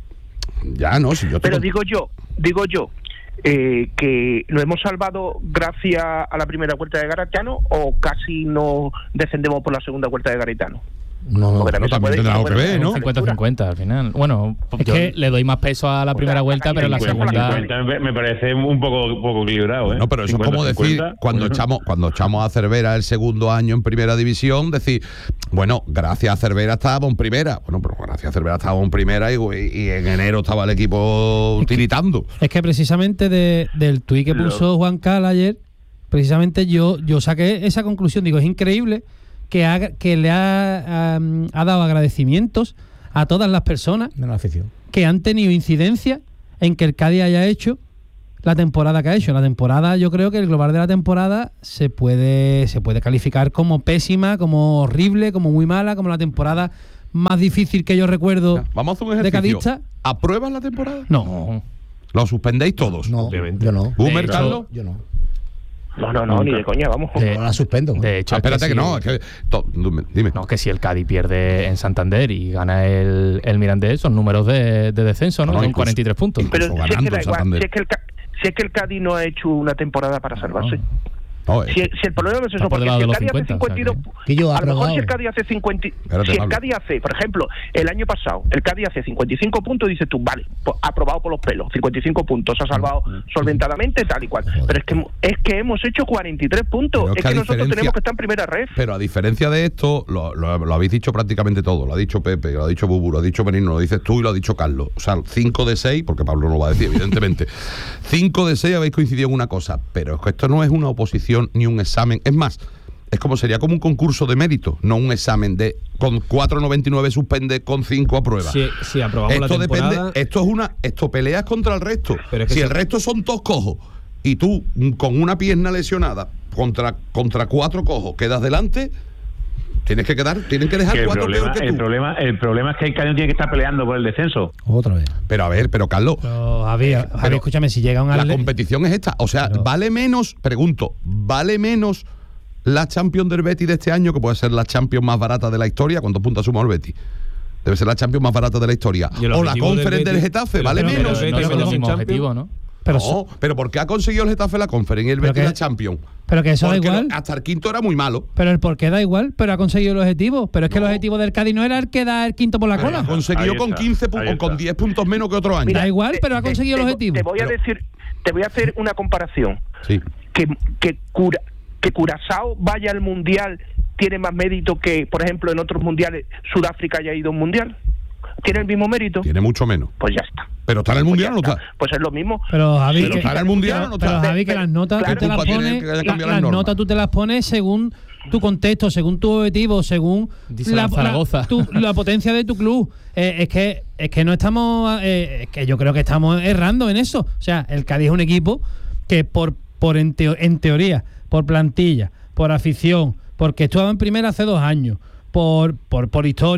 Speaker 1: Ya no, si yo
Speaker 6: Pero
Speaker 1: tengo-
Speaker 6: digo yo, digo yo, eh, que lo hemos salvado gracias a la primera vuelta de Garitano, o casi no defendemos por la segunda vuelta de Garitano.
Speaker 4: No, no.
Speaker 6: Porque también
Speaker 1: también
Speaker 6: se puede-
Speaker 1: tendrá
Speaker 6: se
Speaker 1: algo que
Speaker 6: puede-
Speaker 1: ver, ¿no?
Speaker 6: se
Speaker 5: cincuenta cincuenta al final. Bueno,
Speaker 2: Es
Speaker 5: yo
Speaker 2: que-
Speaker 5: le doy más peso a la primera
Speaker 6: sea,
Speaker 5: vuelta, pero la
Speaker 6: cincuenta,
Speaker 5: segunda...
Speaker 7: cincuenta me- me parece un poco, un poco equilibrado, ¿eh?
Speaker 1: No, pero eso es como decir,
Speaker 7: cincuenta,
Speaker 1: cuando
Speaker 7: bueno.
Speaker 1: echamos cuando echamos a Cervera el segundo año en primera división, decir, bueno, gracias a Cervera estábamos en primera. Bueno, pero gracias a Cervera estábamos en primera y, y en enero estaba el equipo tiritando.
Speaker 2: Es que precisamente de, del tuit que puso Juan Cal ayer, precisamente yo, yo saqué esa conclusión. Digo, es increíble que, haga, que le ha, um, ha dado agradecimientos a todas las personas
Speaker 4: De la afición.
Speaker 2: que han tenido incidencia en que el Cádiz haya hecho la temporada que ha hecho. La temporada, yo creo que el global de la temporada se puede, se puede calificar como pésima, como horrible, como muy mala, como la temporada más difícil que yo recuerdo.
Speaker 1: Vamos a hacer un
Speaker 2: ¿De
Speaker 1: ejercicio.
Speaker 2: cadista?
Speaker 1: ¿Apruebas la temporada?
Speaker 2: No.
Speaker 1: ¿Lo suspendéis todos?
Speaker 4: No,
Speaker 3: Obviamente.
Speaker 4: yo no.
Speaker 1: ¿Boomer,
Speaker 5: hecho-
Speaker 1: Carlos?
Speaker 4: Yo no.
Speaker 6: No, no, no, ni de coña, vamos.
Speaker 5: De,
Speaker 4: No la suspendo.
Speaker 5: de hecho,
Speaker 1: Ah,
Speaker 5: es
Speaker 1: espérate que,
Speaker 5: si-
Speaker 1: no, es que to- dime. dime.
Speaker 5: No, que si el Cádiz pierde en Santander y gana el, el Mirandés, son números de, de descenso, ¿no?
Speaker 1: No, no,
Speaker 5: Son
Speaker 1: incluso-
Speaker 5: cuarenta y tres puntos.
Speaker 6: Pero
Speaker 1: incluso
Speaker 6: si es, que
Speaker 1: ganando
Speaker 6: da
Speaker 1: el
Speaker 6: igual,
Speaker 1: Santander.
Speaker 6: si, es que el, Ca- si es que el Cádiz no ha hecho una temporada para salvarse.
Speaker 1: No, es-
Speaker 6: Si, si el problema no es
Speaker 5: Está
Speaker 6: eso,
Speaker 5: por
Speaker 6: porque
Speaker 5: debajo
Speaker 6: si el
Speaker 5: de los
Speaker 6: Cádiz hace
Speaker 5: cincuenta,
Speaker 6: cincuenta y dos,
Speaker 5: o sea
Speaker 4: que- que yo
Speaker 6: a lo mejor
Speaker 4: aprobado.
Speaker 6: si el Cádiz hace cincuenta,
Speaker 1: Espérate,
Speaker 6: si el
Speaker 1: Pablo.
Speaker 6: Cádiz hace, por ejemplo, el año pasado, el Cádiz hace cincuenta y cinco puntos, dices tú, vale, pues, aprobado por los pelos, cincuenta y cinco puntos, se ha salvado solventadamente, tal y cual. Pero es que es que hemos hecho cuarenta y tres puntos,
Speaker 1: Pero es
Speaker 6: es
Speaker 1: que a
Speaker 6: que nosotros
Speaker 1: diferencia-
Speaker 6: tenemos que estar en primera red.
Speaker 1: Pero a diferencia de esto, lo, lo- lo habéis dicho prácticamente todo. Lo ha dicho Pepe, lo ha dicho Bubu, lo ha dicho Benigno, lo dices tú y lo ha dicho Carlos. O sea, cinco de seis, porque Pablo no lo va a decir, evidentemente. cinco de seis habéis coincidido en una cosa, pero es que esto no es una oposición ni un examen. Es más, es como sería como un concurso de mérito, no un examen de con cuatro noventa y nueve suspende, con cinco aprueba.
Speaker 3: Si, si aprobamos
Speaker 1: Esto
Speaker 3: la temporada...
Speaker 1: depende, esto es una, esto peleas contra el resto.
Speaker 3: Pero es que
Speaker 1: si
Speaker 3: si-
Speaker 1: el resto son todos cojos y tú mm, con una pierna lesionada contra, contra cuatro cojos quedas delante, tienes que quedar, tienen que dejar
Speaker 7: Que el,
Speaker 1: cuatro
Speaker 7: problema,
Speaker 1: peor que
Speaker 7: el,
Speaker 1: tú.
Speaker 7: problema, el problema es que el Cádiz tiene que estar peleando por el descenso.
Speaker 4: Otra vez.
Speaker 1: Pero a ver, pero Carlos,
Speaker 2: Pero, Javi, Javi,
Speaker 1: pero
Speaker 2: escúchame, si llega un
Speaker 1: la
Speaker 2: atle-
Speaker 1: competición es esta. O sea,
Speaker 2: Pero-
Speaker 1: vale menos, pregunto, ¿vale menos la Champions del Betis de este año, que puede ser la Champions más barata de la historia? ¿Cuántos puntos suma el Betis? Debe ser la Champions más barata de la historia.
Speaker 3: Y el
Speaker 1: O la
Speaker 3: objetivo del
Speaker 1: Conference del,
Speaker 3: Betis-
Speaker 1: Getafe,
Speaker 3: pero-
Speaker 1: ¿vale
Speaker 3: pero-
Speaker 1: menos?
Speaker 3: pero-
Speaker 5: no es el
Speaker 3: pero-
Speaker 5: mismo
Speaker 3: Champions-
Speaker 5: objetivo, ¿no?
Speaker 2: pero,
Speaker 1: no, pero ¿por qué ha conseguido el Getafe la Conference y el
Speaker 2: Pero
Speaker 1: Betis
Speaker 2: que-
Speaker 1: la Champions?
Speaker 2: pero que eso da
Speaker 1: Porque
Speaker 2: igual.
Speaker 1: lo- hasta el quinto era muy malo.
Speaker 2: Pero el porqué da igual, pero ha conseguido el objetivo. Pero es que
Speaker 1: No.
Speaker 2: el objetivo del Cádiz no era el que da el quinto por la
Speaker 1: Pero
Speaker 2: cola.
Speaker 1: ha conseguido
Speaker 7: Ahí
Speaker 1: con
Speaker 7: está,
Speaker 1: quince
Speaker 7: ahí
Speaker 1: pu- o con
Speaker 7: está.
Speaker 1: diez puntos menos que otro año.
Speaker 2: Da igual, pero ha
Speaker 6: te-
Speaker 2: conseguido
Speaker 6: te,
Speaker 2: el objetivo.
Speaker 6: Te voy a
Speaker 1: Pero-
Speaker 6: decir, te voy a hacer una comparación.
Speaker 1: Sí.
Speaker 6: Que que cura, que Curazao vaya al mundial tiene más mérito que, por ejemplo, en otros mundiales Sudáfrica haya ido a un mundial. ¿Tiene el mismo mérito?
Speaker 1: Tiene mucho menos.
Speaker 6: Pues ya está.
Speaker 1: Pero está en el
Speaker 6: Pues
Speaker 1: mundial
Speaker 6: ya
Speaker 1: o no está.
Speaker 6: Pues es lo mismo.
Speaker 2: Pero Javi,
Speaker 1: Pero
Speaker 2: que,
Speaker 1: está en el mundial o no
Speaker 2: pero,
Speaker 1: está.
Speaker 2: Javi, que las notas
Speaker 6: Claro,
Speaker 2: tú te las
Speaker 1: culpa tiene
Speaker 2: pones,
Speaker 1: que haya
Speaker 2: la-
Speaker 1: cambiado
Speaker 2: las
Speaker 1: las normas.
Speaker 2: notas tú te las pones según tu contexto, según tu objetivo, según
Speaker 5: Dice la Zaragoza.
Speaker 2: tu- la potencia de tu club. Eh, es que es que no estamos, eh, es que yo creo que estamos errando en eso. O sea, el Cádiz es un equipo que por por en, teo- en teoría, por plantilla, por afición, porque estuvo en primera hace dos años, por por por historia.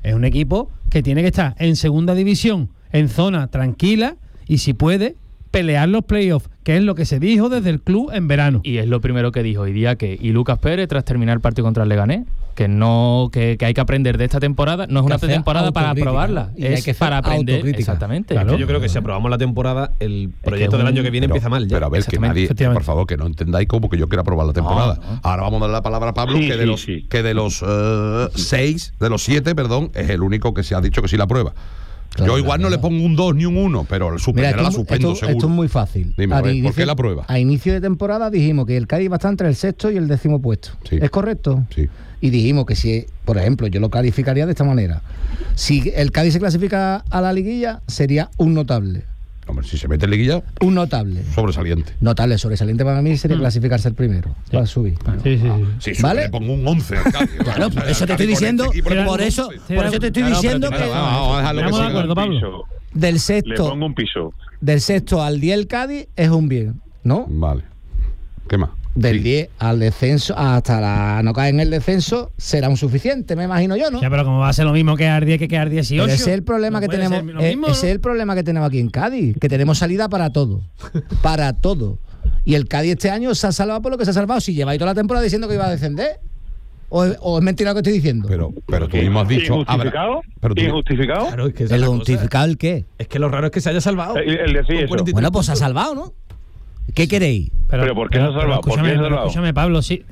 Speaker 2: es un equipo que tiene que estar en segunda división, en zona tranquila y si puede pelear los playoffs, que es lo que se dijo desde el club en verano.
Speaker 5: Y es lo primero que dijo hoy día que y Lucas Pérez tras terminar el partido contra el Leganés, que no que, que hay que aprender de esta temporada, no es una temporada para aprobarla,
Speaker 4: y hay
Speaker 5: es
Speaker 4: que hacer
Speaker 5: para aprender.
Speaker 4: autocrítica.
Speaker 5: Exactamente.
Speaker 3: Es que yo creo que si aprobamos la temporada, el proyecto
Speaker 5: un-
Speaker 3: del año que viene
Speaker 1: Pero-
Speaker 3: empieza mal ya.
Speaker 1: Pero a ver, que
Speaker 2: Exactamente,
Speaker 1: nadie,
Speaker 2: efectivamente.
Speaker 1: por favor, que no entendáis como que yo quiero aprobar la temporada.
Speaker 5: No, no.
Speaker 1: Ahora vamos a darle la palabra a Pablo,
Speaker 7: Sí,
Speaker 1: que de
Speaker 7: sí,
Speaker 1: los
Speaker 7: sí.
Speaker 1: que de los eh, seis, de los siete, perdón, es el único que se ha dicho que sí la aprueba.
Speaker 4: Claro,
Speaker 1: yo igual
Speaker 4: claro.
Speaker 1: no le pongo un dos ni un uno, pero
Speaker 4: Mira,
Speaker 1: suspenderla la
Speaker 4: esto,
Speaker 1: suspendo,
Speaker 4: esto-
Speaker 1: seguro.
Speaker 4: esto es muy fácil.
Speaker 1: Dime, a
Speaker 4: Al
Speaker 1: ver, ¿por
Speaker 4: inicio-
Speaker 1: qué la prueba?
Speaker 4: A inicio de temporada dijimos que el Cádiz va a estar entre el sexto y el décimo puesto.
Speaker 1: Sí.
Speaker 4: ¿Es correcto?
Speaker 1: Sí.
Speaker 4: Y dijimos que si, por ejemplo, yo lo calificaría de esta manera. Si el Cádiz se clasifica a la liguilla, sería un notable.
Speaker 1: Hombre, si se mete en liguilla,
Speaker 4: Un notable.
Speaker 1: sobresaliente.
Speaker 4: Notable, sobresaliente para mí sería clasificarse el primero. Para subir.
Speaker 2: Sí, sí, sí.
Speaker 1: Si sube,
Speaker 4: ¿Vale?
Speaker 1: le pongo un once al Cádiz.
Speaker 4: Claro, por eso te estoy
Speaker 1: Con este
Speaker 4: diciendo,
Speaker 1: equipo le pongo
Speaker 4: por
Speaker 1: un
Speaker 4: eso,
Speaker 1: once.
Speaker 4: por eso te estoy
Speaker 2: Claro, pero
Speaker 4: diciendo
Speaker 2: te-
Speaker 4: que
Speaker 1: Vamos, vamos a dejarlo que
Speaker 2: Estamos de
Speaker 1: siga.
Speaker 2: acuerdo, Pablo.
Speaker 7: Piso.
Speaker 4: del
Speaker 7: Le
Speaker 4: sexto,
Speaker 7: pongo un piso.
Speaker 4: del sexto al diez el Cádiz es un bien, ¿no?
Speaker 1: Vale. ¿Qué más?
Speaker 4: Del
Speaker 1: Sí.
Speaker 4: diez al descenso, hasta la no caer en el descenso, será un suficiente, me imagino yo, ¿no?
Speaker 2: Ya, pero como va a ser lo mismo que ar diez que ar dieciocho.
Speaker 4: Pero ese es el problema
Speaker 2: no
Speaker 4: que
Speaker 2: puede
Speaker 4: tenemos.
Speaker 2: ser lo
Speaker 4: eh,
Speaker 2: mismo,
Speaker 4: ese
Speaker 2: ¿no?
Speaker 4: es el problema que tenemos aquí en Cádiz, que tenemos salida para todo. Para todo. Y el Cádiz este año se ha salvado por lo que se ha salvado. Si lleváis toda la temporada diciendo que iba a descender, o, es- o es mentira lo que estoy diciendo.
Speaker 1: Pero, pero tú mismo has dicho.
Speaker 7: ¿Injustificado?
Speaker 1: habrá- pero tú-
Speaker 7: ¿Injustificado?
Speaker 3: Claro, es que esa es
Speaker 4: ¿El
Speaker 3: la cosa.
Speaker 4: justificado el qué?
Speaker 3: Es que lo raro es que se haya salvado.
Speaker 7: El, el decir
Speaker 3: Con
Speaker 7: eso.
Speaker 3: cuarenta y tres
Speaker 4: Bueno, pues se ha salvado, ¿no? ¿Qué queréis?
Speaker 7: Pero ¿por qué se ha salvado? ¿Por qué
Speaker 2: escúchame,
Speaker 7: se ha
Speaker 2: pero
Speaker 7: salvado?
Speaker 2: escúchame, Pablo, sí.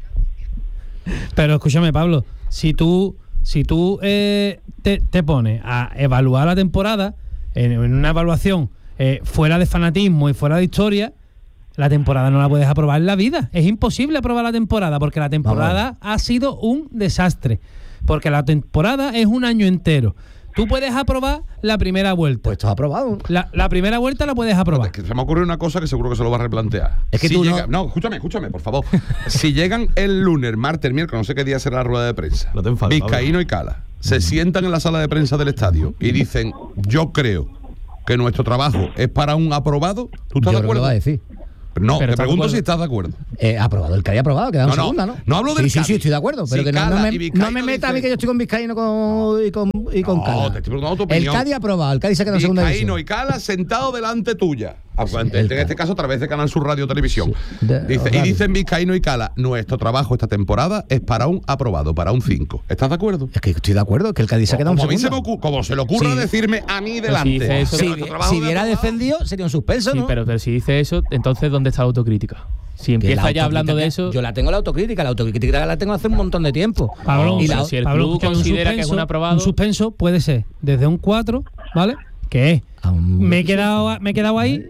Speaker 2: Pero escúchame, Pablo, si tú, si tú eh, te, te pones a evaluar la temporada en, en una evaluación eh, fuera de fanatismo y fuera de historia, la temporada no la puedes aprobar en la vida. Es imposible aprobar la temporada porque la temporada ha sido un desastre. Porque la temporada es un año entero. Tú puedes aprobar la primera vuelta.
Speaker 4: Pues esto es aprobado.
Speaker 2: La, la primera vuelta la puedes aprobar.
Speaker 1: Es que se me ocurre una cosa que seguro que se lo va a replantear.
Speaker 4: Es que
Speaker 1: Si
Speaker 4: tú no-
Speaker 1: llega- no... escúchame, escúchame, por favor. Si llegan el lunes, martes, miércoles, no sé qué día será la rueda de prensa,
Speaker 3: No te enfades,
Speaker 1: Vizcaíno y Cala se sientan en la sala de prensa del estadio y dicen, yo creo que nuestro trabajo es para un aprobado, ¿tú estás
Speaker 4: Yo
Speaker 1: de
Speaker 4: creo que
Speaker 1: acuerdo?
Speaker 4: lo va a decir.
Speaker 1: No,
Speaker 5: Pero
Speaker 1: te
Speaker 5: ¿estás de
Speaker 1: pregunto
Speaker 5: acuerdo?
Speaker 1: si estás de acuerdo.
Speaker 4: Eh, aprobado, el Cádiz aprobado, queda en
Speaker 1: No, no,
Speaker 4: segunda, ¿no?
Speaker 1: no hablo del
Speaker 4: Sí, sí,
Speaker 1: Cádiz.
Speaker 4: sí, estoy de acuerdo. Pero
Speaker 1: Si
Speaker 4: que no,
Speaker 1: Cala
Speaker 4: no
Speaker 1: y
Speaker 4: me,
Speaker 1: Vizcaíno
Speaker 4: no me meta a mí
Speaker 1: dicen-
Speaker 4: que yo estoy con Vizcaíno con, y con, y con
Speaker 1: No,
Speaker 4: Cala.
Speaker 1: te estoy preguntando tu
Speaker 4: El
Speaker 1: opinión.
Speaker 4: Cádiz aprobado, el Cádiz se queda en segunda
Speaker 1: Vizcaíno
Speaker 4: división.
Speaker 1: y Cala sentado delante tuya. Ah,
Speaker 4: Sí,
Speaker 1: en,
Speaker 4: el
Speaker 1: en
Speaker 4: Cala.
Speaker 1: este caso a través de Canal Sur Radio Televisión.
Speaker 4: Sí, de-
Speaker 1: Dice, y
Speaker 4: radio.
Speaker 1: dicen Vizcaíno y Cala, nuestro trabajo esta temporada es para un aprobado, para un cinco. ¿Estás de acuerdo?
Speaker 4: Es que estoy de acuerdo, que el Cádiz se ha quedado en
Speaker 1: Como, a mí se
Speaker 4: segunda.
Speaker 1: me ocu- como se le ocurra
Speaker 4: Sí.
Speaker 1: decirme a mí
Speaker 5: Pero
Speaker 1: delante.
Speaker 5: si dice eso-
Speaker 4: Si,
Speaker 1: nuestro trabajo
Speaker 4: si
Speaker 1: de
Speaker 4: hubiera
Speaker 1: aprobado-
Speaker 4: defendido, sería un suspenso,
Speaker 5: Sí,
Speaker 4: ¿no?
Speaker 5: pero, pero si dice eso, entonces ¿dónde está la autocrítica? Si
Speaker 4: Que
Speaker 5: empieza
Speaker 4: la
Speaker 5: ya hablando de
Speaker 4: autocrítica-
Speaker 5: eso.
Speaker 4: Yo la tengo la autocrítica, la autocrítica la tengo hace un montón de tiempo.
Speaker 2: Pablo,
Speaker 4: y
Speaker 5: pero
Speaker 4: la,
Speaker 5: si el
Speaker 2: Pablo,
Speaker 5: club
Speaker 2: escúchame, un
Speaker 5: considera que es un
Speaker 2: suspenso-
Speaker 5: aprobado-
Speaker 2: Un suspenso puede ser desde un cuatro, ¿vale? Que es,
Speaker 4: a un-
Speaker 2: me he quedado, a- me he quedado ahí,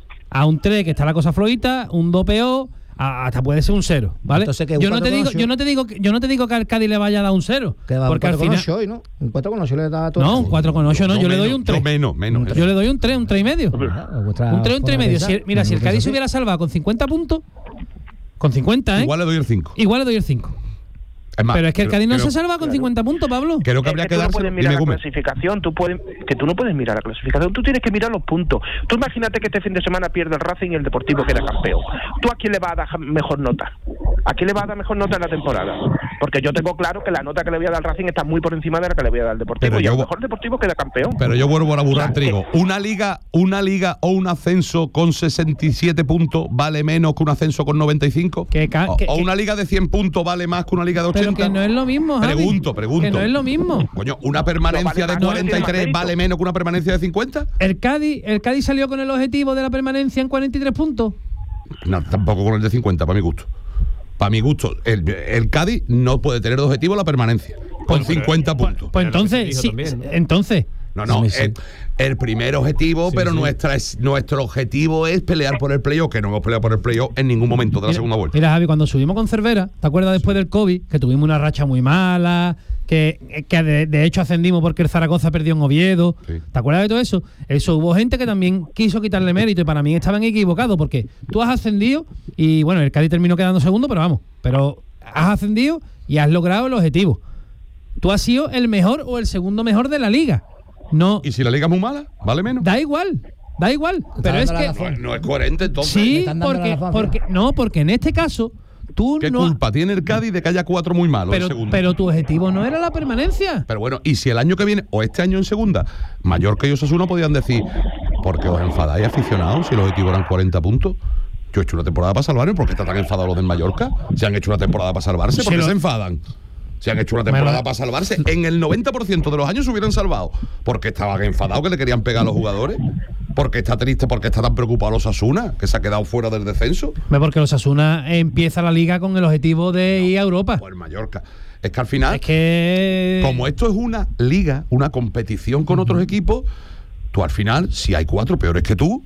Speaker 2: a un tres, que está la cosa flojita, un dos peor, a- hasta puede ser un cero, ¿vale?
Speaker 4: Entonces, ¿qué? ¿Un
Speaker 2: Yo no te
Speaker 4: cuatro
Speaker 2: digo,
Speaker 4: con ocho?
Speaker 2: yo no te digo, que- yo no te digo que al Cádiz le vaya a dar un cero,
Speaker 4: que va,
Speaker 2: porque
Speaker 4: un
Speaker 2: al
Speaker 4: cuatro con
Speaker 2: final,
Speaker 4: ocho hoy, ¿no? Un cuatro con ocho le da todo.
Speaker 2: no, un cuatro con ocho no, yo le doy
Speaker 1: menos,
Speaker 2: un tres.
Speaker 1: Yo menos, menos.
Speaker 2: Yo le doy un tres, un tres y medio.
Speaker 4: Ah, vuestra
Speaker 2: Un tres, un tres y
Speaker 4: forma de
Speaker 2: medio.
Speaker 4: pensar.
Speaker 2: Si el- mira, si el
Speaker 4: No
Speaker 2: Cádiz
Speaker 4: pienso
Speaker 2: se
Speaker 4: así.
Speaker 2: hubiera salvado con cincuenta puntos, con cincuenta, ¿eh?
Speaker 1: Igual le doy el cinco.
Speaker 2: Igual le doy el cinco.
Speaker 1: Es más,
Speaker 2: Pero es que el
Speaker 1: creo-
Speaker 2: Cádiz no
Speaker 1: creo-
Speaker 2: se salva con cincuenta puntos, Pablo.
Speaker 1: Creo que
Speaker 6: Es
Speaker 1: habría
Speaker 6: que
Speaker 1: que
Speaker 6: tú no
Speaker 1: darse.
Speaker 6: puedes mirar
Speaker 1: Dime,
Speaker 6: la
Speaker 1: Gómez.
Speaker 6: clasificación, tú puedes, que tú no puedes mirar la clasificación, tú tienes que mirar los puntos. Tú imagínate que este fin de semana pierde el Racing y el Deportivo queda campeón. ¿Tú a quién le vas a dar mejor nota? ¿A quién le vas a dar mejor nota en la temporada? Porque yo tengo claro que la nota que le voy a dar al Racing está muy por encima de la que le voy a dar al Deportivo,
Speaker 1: Pero
Speaker 6: y a
Speaker 1: yo-
Speaker 6: lo mejor el Deportivo queda campeón.
Speaker 1: Pero yo vuelvo a burrar
Speaker 6: Claro.
Speaker 1: trigo. Una liga, una liga o un ascenso con sesenta y siete puntos vale menos que un ascenso con noventa y cinco.
Speaker 2: Que ca-
Speaker 1: o,
Speaker 2: que-
Speaker 1: o
Speaker 2: que-
Speaker 1: una liga de cien puntos vale más que una liga de
Speaker 2: Pero
Speaker 1: ochenta.
Speaker 2: que no es lo mismo, Javi.
Speaker 1: Pregunto, pregunto.
Speaker 2: Que no es lo mismo.
Speaker 1: Coño, ¿una permanencia
Speaker 6: No, vale
Speaker 1: de
Speaker 6: más, no
Speaker 1: cuarenta y
Speaker 6: tiene más
Speaker 1: tres
Speaker 6: mérito.
Speaker 1: vale menos que una permanencia de cincuenta?
Speaker 2: El Cádiz, el Cádiz salió con el objetivo de la permanencia en cuarenta y tres puntos.
Speaker 1: No, tampoco con el de cincuenta, para mi gusto. Para mi gusto, el, el Cádiz no puede tener de objetivo la permanencia. Con cincuenta puntos.
Speaker 2: Pues
Speaker 3: Pero lo que se
Speaker 2: entonces,
Speaker 3: dijo
Speaker 2: sí,
Speaker 3: también, ¿no?
Speaker 2: entonces,
Speaker 1: No, no,
Speaker 4: Sí, sí.
Speaker 1: el, el primer objetivo,
Speaker 3: Sí,
Speaker 1: pero
Speaker 3: sí.
Speaker 1: Nuestra, es- nuestro objetivo es pelear por el playoff, que no hemos peleado por el playoff en ningún momento de la
Speaker 2: mira,
Speaker 1: segunda vuelta.
Speaker 2: mira, Javi, cuando subimos con Cervera, ¿te acuerdas después del COVID? Que tuvimos una racha muy mala, que, que de, de hecho ascendimos porque el Zaragoza perdió en Oviedo.
Speaker 1: Sí.
Speaker 2: ¿Te acuerdas de todo eso? Eso hubo gente que también quiso quitarle mérito y para mí estaban equivocados porque tú has ascendido y bueno, el Cádiz terminó quedando segundo, pero vamos, pero has ascendido y has logrado el objetivo. Tú has sido el mejor o el segundo mejor de la liga. No,
Speaker 1: ¿Y si la liga es muy mala? ¿Vale menos?
Speaker 2: da igual, da igual. Pero
Speaker 4: dando
Speaker 2: es
Speaker 4: la
Speaker 2: que
Speaker 4: razón.
Speaker 1: No, no es coherente entonces.
Speaker 4: Me
Speaker 2: sí,
Speaker 4: están dando la
Speaker 2: porque,
Speaker 4: razón,
Speaker 2: porque no, porque en este caso tú
Speaker 1: ¿Qué
Speaker 2: no.
Speaker 1: culpa tiene el Cádiz de que haya cuatro muy malos
Speaker 2: Pero,
Speaker 1: en segunda?
Speaker 2: pero tu objetivo no era la permanencia.
Speaker 1: Pero bueno, y si el año que viene o este año en segunda, Mallorca y Osasuna podían decir, ¿por qué os enfadáis, aficionados, si el objetivo eran cuarenta puntos? Yo he hecho una temporada para salvarme. ¿Por qué están tan enfadados los del Mallorca? Si han hecho una temporada para salvarse, ¿por
Speaker 2: Si
Speaker 1: qué
Speaker 2: lo-
Speaker 1: se enfadan? Si han hecho una temporada
Speaker 2: Bueno,
Speaker 1: para salvarse, en el noventa por ciento de los años se hubieran salvado. Porque estaban enfadados que le querían pegar a los jugadores. Porque está triste, porque está tan preocupado los Osasuna, que se ha quedado fuera del descenso.
Speaker 2: Ve, porque los Osasuna empieza la liga con el objetivo de ir a Europa.
Speaker 1: O el Mallorca. Es que al final,
Speaker 2: Es que.
Speaker 1: como esto es una liga, una competición con otros equipos, tú al final, si hay cuatro peores que tú,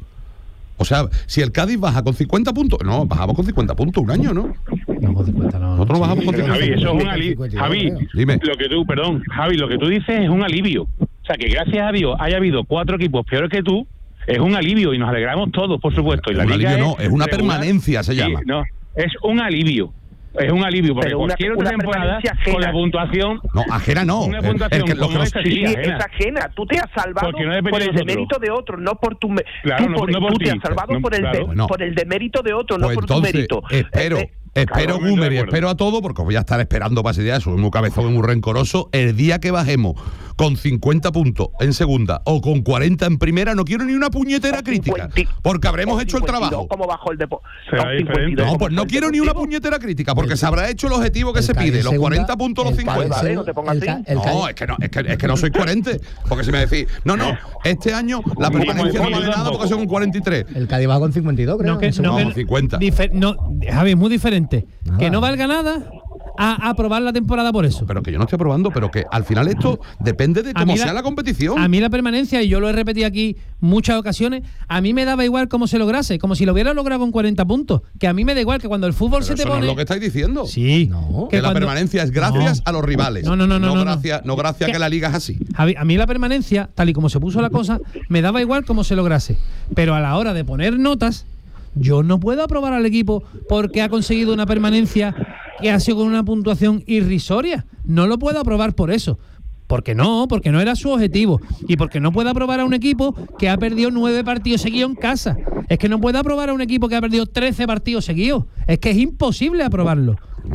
Speaker 1: o sea, si el Cádiz baja con cincuenta puntos, no, bajamos con cincuenta puntos un año, ¿no?
Speaker 2: No, con cincuenta no.
Speaker 1: Nosotros bajamos con
Speaker 7: Pero,
Speaker 1: cincuenta
Speaker 7: Javi, eso es un
Speaker 4: cincuenta,
Speaker 7: alivio. Javi,
Speaker 1: Dime.
Speaker 7: lo que tú, perdón, Javi, lo que tú dices es un alivio. O sea, que gracias a Dios haya habido cuatro equipos peores que tú, es un alivio y nos alegramos todos, por supuesto. Y
Speaker 1: Es
Speaker 7: la
Speaker 1: un
Speaker 7: liga
Speaker 1: alivio, no, es una
Speaker 7: regular.
Speaker 1: permanencia, se
Speaker 7: Sí,
Speaker 1: llama.
Speaker 7: No, es un alivio. Es un alivio, porque
Speaker 6: Pero una-
Speaker 7: cualquier otra
Speaker 6: una
Speaker 7: temporada,
Speaker 6: permanencia ajena.
Speaker 7: con la puntuación,
Speaker 1: No, ajena no.
Speaker 7: Una
Speaker 1: El- el
Speaker 7: puntuación
Speaker 1: que- los que
Speaker 7: como
Speaker 1: los-
Speaker 7: esa,
Speaker 6: Sí,
Speaker 7: sí,
Speaker 6: es
Speaker 7: ajena.
Speaker 6: ajena. Tú te has salvado
Speaker 7: Porque no depende
Speaker 6: por
Speaker 7: de
Speaker 6: el
Speaker 7: nosotros.
Speaker 6: demérito de otro, no por tu. me-
Speaker 7: Claro,
Speaker 6: tú
Speaker 7: no-
Speaker 6: por,
Speaker 7: no por
Speaker 6: tú te
Speaker 7: ti,
Speaker 6: has salvado
Speaker 7: no,
Speaker 6: por, el
Speaker 7: claro.
Speaker 6: de-
Speaker 1: Bueno.
Speaker 6: por el demérito de otro, no
Speaker 1: Pues
Speaker 6: por
Speaker 1: entonces,
Speaker 6: tu mérito.
Speaker 1: espero,
Speaker 6: Eh, eh,
Speaker 1: espero,
Speaker 7: Totalmente
Speaker 1: Gumer,
Speaker 7: de
Speaker 1: y
Speaker 7: acuerdo.
Speaker 1: espero a todo, porque os voy a estar esperando para ese día, soy muy cabezón y muy rencoroso. El día que bajemos con cincuenta puntos en segunda o con cuarenta en primera, no quiero ni una puñetera
Speaker 6: o
Speaker 1: crítica,
Speaker 6: cincuenta
Speaker 1: porque habremos
Speaker 6: o
Speaker 1: hecho el
Speaker 6: cincuenta y dos,
Speaker 1: trabajo.
Speaker 6: ¿Cómo bajó el depo?
Speaker 7: Será
Speaker 6: o
Speaker 7: diferente.
Speaker 6: cincuenta y dos,
Speaker 1: No,
Speaker 6: ¿cómo
Speaker 1: pues no
Speaker 6: bajó el
Speaker 1: quiero ni una
Speaker 6: Deportivo?
Speaker 1: puñetera crítica, porque se habrá hecho el objetivo que
Speaker 4: El
Speaker 1: se
Speaker 4: Cádiz
Speaker 1: pide, los
Speaker 4: segunda-
Speaker 1: cuarenta puntos o los
Speaker 4: el Cádiz
Speaker 1: cincuenta.
Speaker 6: Vale, no te pongas
Speaker 4: el
Speaker 6: así.
Speaker 4: Ca- el
Speaker 1: No,
Speaker 4: Cádiz-
Speaker 1: es que no, es que, es que no soy coherente. Porque si me decís, no, no, este año la permanencia no vale nada porque son un cuarenta y tres.
Speaker 4: El Cádiz baja con cincuenta y dos, creo.
Speaker 2: No, que,
Speaker 4: en
Speaker 2: no,
Speaker 4: segunda.
Speaker 1: No, cincuenta.
Speaker 2: difer- no, Javi, es muy diferente.
Speaker 4: Nada.
Speaker 2: Que no valga nada a aprobar la temporada por eso.
Speaker 1: Pero que yo no estoy aprobando, pero que al final esto depende de
Speaker 2: A
Speaker 1: cómo
Speaker 2: mí la-
Speaker 1: sea la competición.
Speaker 2: A mí la permanencia, y yo lo he repetido aquí muchas ocasiones, a mí me daba igual cómo se lograse, como si lo hubiera logrado con cuarenta puntos. Que a mí me da igual que cuando el fútbol
Speaker 1: Pero
Speaker 2: se te
Speaker 1: eso no
Speaker 2: pone.
Speaker 1: es lo que estáis diciendo.
Speaker 2: Sí.
Speaker 4: No.
Speaker 1: Que, la
Speaker 2: cuando-
Speaker 1: permanencia es gracias
Speaker 2: No.
Speaker 1: a los rivales.
Speaker 2: No, no, no, no, no, no.
Speaker 1: gracias, no gracias a
Speaker 2: Que-
Speaker 1: que la liga es así.
Speaker 2: Javi, a mí la permanencia, tal y como se puso la cosa, me daba igual cómo se lograse. Pero a la hora de poner notas, yo no puedo aprobar al equipo porque ha conseguido una permanencia que ha sido con una puntuación irrisoria. No lo puedo aprobar por eso. Porque no, porque no era su objetivo. Y porque no puedo aprobar a un equipo que ha perdido nueve partidos seguidos en casa. Es que no puedo aprobar a un equipo que ha perdido trece partidos seguidos. Es que es imposible aprobarlo.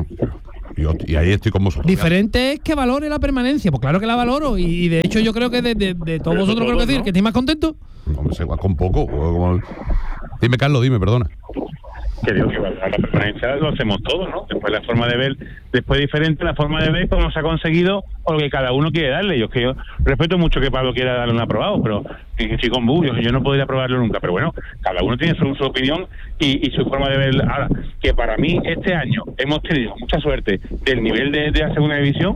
Speaker 1: Yo- y ahí estoy con vosotros.
Speaker 2: Diferente es que valore la permanencia. Pues claro que la valoro. Y, y de hecho yo creo que de, de- de todos
Speaker 7: Pero
Speaker 2: vosotros creo que
Speaker 7: todos,
Speaker 2: decir
Speaker 7: ¿no?
Speaker 2: que estéis más contentos.
Speaker 1: No me sé, igual con poco. o como- Dime, Carlos, dime, perdona.
Speaker 7: que digo que valorar la permanencia lo hacemos todos, ¿no? Después la forma de ver, después diferente la forma de ver cómo se ha conseguido o lo que cada uno quiere darle. Yo es que yo respeto mucho que Pablo quiera darle un aprobado, pero que, que estoy con Bu, yo, yo no podría aprobarlo nunca, pero bueno, cada uno tiene su, su opinión y, y su forma de ver. Ahora, que para mí este año hemos tenido mucha suerte del nivel de, de la segunda división,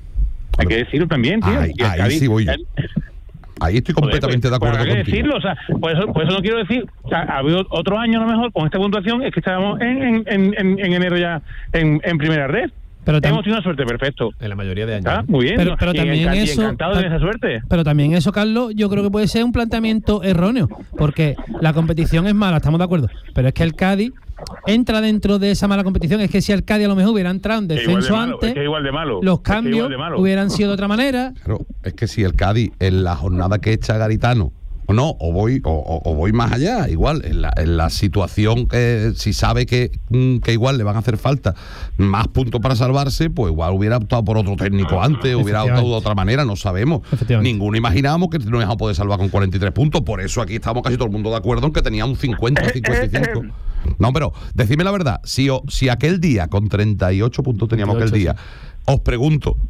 Speaker 7: hay que decirlo también, tío.
Speaker 1: Ahí-
Speaker 7: Y el
Speaker 1: ahí
Speaker 7: Cádiz-
Speaker 1: sí voy yo. Ahí estoy completamente
Speaker 7: Joder,
Speaker 1: de
Speaker 7: pues,
Speaker 1: acuerdo
Speaker 7: pues, hay que
Speaker 1: contigo.
Speaker 7: decirlo, o sea, por eso, por eso no quiero decir, o sea, ha habido otro año a lo mejor con esta puntuación, es que estábamos en, en, en, en, en enero ya en, en primera red.
Speaker 2: Pero tam-
Speaker 7: Hemos tenido una suerte, perfecto.
Speaker 3: En la mayoría de años.
Speaker 7: Ah,
Speaker 3: ¿no?
Speaker 7: muy bien.
Speaker 2: Pero-
Speaker 7: ¿no?
Speaker 2: pero
Speaker 7: Y
Speaker 2: también
Speaker 7: enca- y
Speaker 2: eso-
Speaker 7: encantado de esa suerte.
Speaker 2: Pero también eso, Carlos, yo creo que puede ser un planteamiento erróneo, porque la competición es mala, estamos de acuerdo, pero es que el Cádiz entra dentro de esa mala competición. Es que si el Cádiz a lo mejor hubiera entrado en
Speaker 7: Que igual de
Speaker 2: descenso
Speaker 7: malo,
Speaker 2: antes,
Speaker 7: es que igual de malo,
Speaker 2: los
Speaker 7: es que igual
Speaker 2: cambios
Speaker 7: de malo.
Speaker 2: hubieran sido de otra manera.
Speaker 1: Claro, es que si el Cádiz en la jornada que echa Garitano, o no, o voy, o, o- o voy más allá, igual, en la, en la situación que si sabe que, mm, que igual le van a hacer falta más puntos para salvarse, pues igual hubiera optado por otro técnico antes, hubiera optado de otra manera, no sabemos.
Speaker 2: Efectivamente.
Speaker 1: Ninguno imaginábamos que no íbamos a poder salvar con cuarenta y tres puntos, por eso aquí estamos casi todo el mundo de acuerdo en que teníamos cincuenta o cincuenta y cinco. No, pero decidme la verdad, si, o- si aquel día con treinta y ocho puntos teníamos aquel día, os pregunto,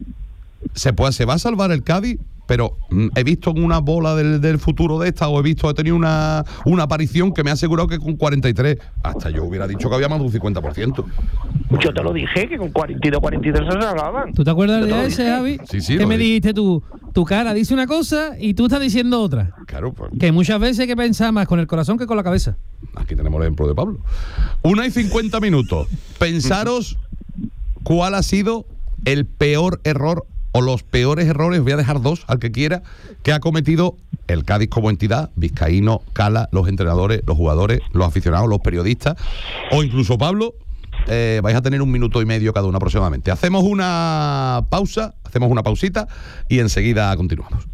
Speaker 1: ¿se, puede, ¿se va a salvar el Cádiz? Pero mm, he visto en una bola del, del futuro de esta, o he visto, he tenido una, una aparición que me ha asegurado que con cuarenta y tres, hasta yo hubiera dicho que había más de un cincuenta por ciento.
Speaker 6: Yo te lo dije, que con cuarenta y dos, cuarenta y tres se salvaban.
Speaker 2: ¿Tú te acuerdas
Speaker 6: Yo
Speaker 2: del
Speaker 6: te
Speaker 2: día
Speaker 6: lo
Speaker 2: ese,
Speaker 6: dije.
Speaker 2: Javi?
Speaker 1: Sí, sí,
Speaker 2: que
Speaker 1: lo
Speaker 2: me
Speaker 1: dije.
Speaker 2: dijiste tú, tu cara dice una cosa y tú estás diciendo otra.
Speaker 1: Claro, pues
Speaker 2: Que muchas veces hay que pensar más con el corazón que con la cabeza.
Speaker 1: aquí tenemos el ejemplo de Pablo. Una y cincuenta minutos. Pensaros cuál ha sido el peor error o los peores errores, voy a dejar dos al que quiera, que ha cometido el Cádiz como entidad, Vizcaíno, Cala, los entrenadores, los jugadores, los aficionados, los periodistas, o incluso Pablo. Eh, vais a tener un minuto y medio cada uno aproximadamente. Hacemos una pausa, hacemos una pausita y enseguida continuamos.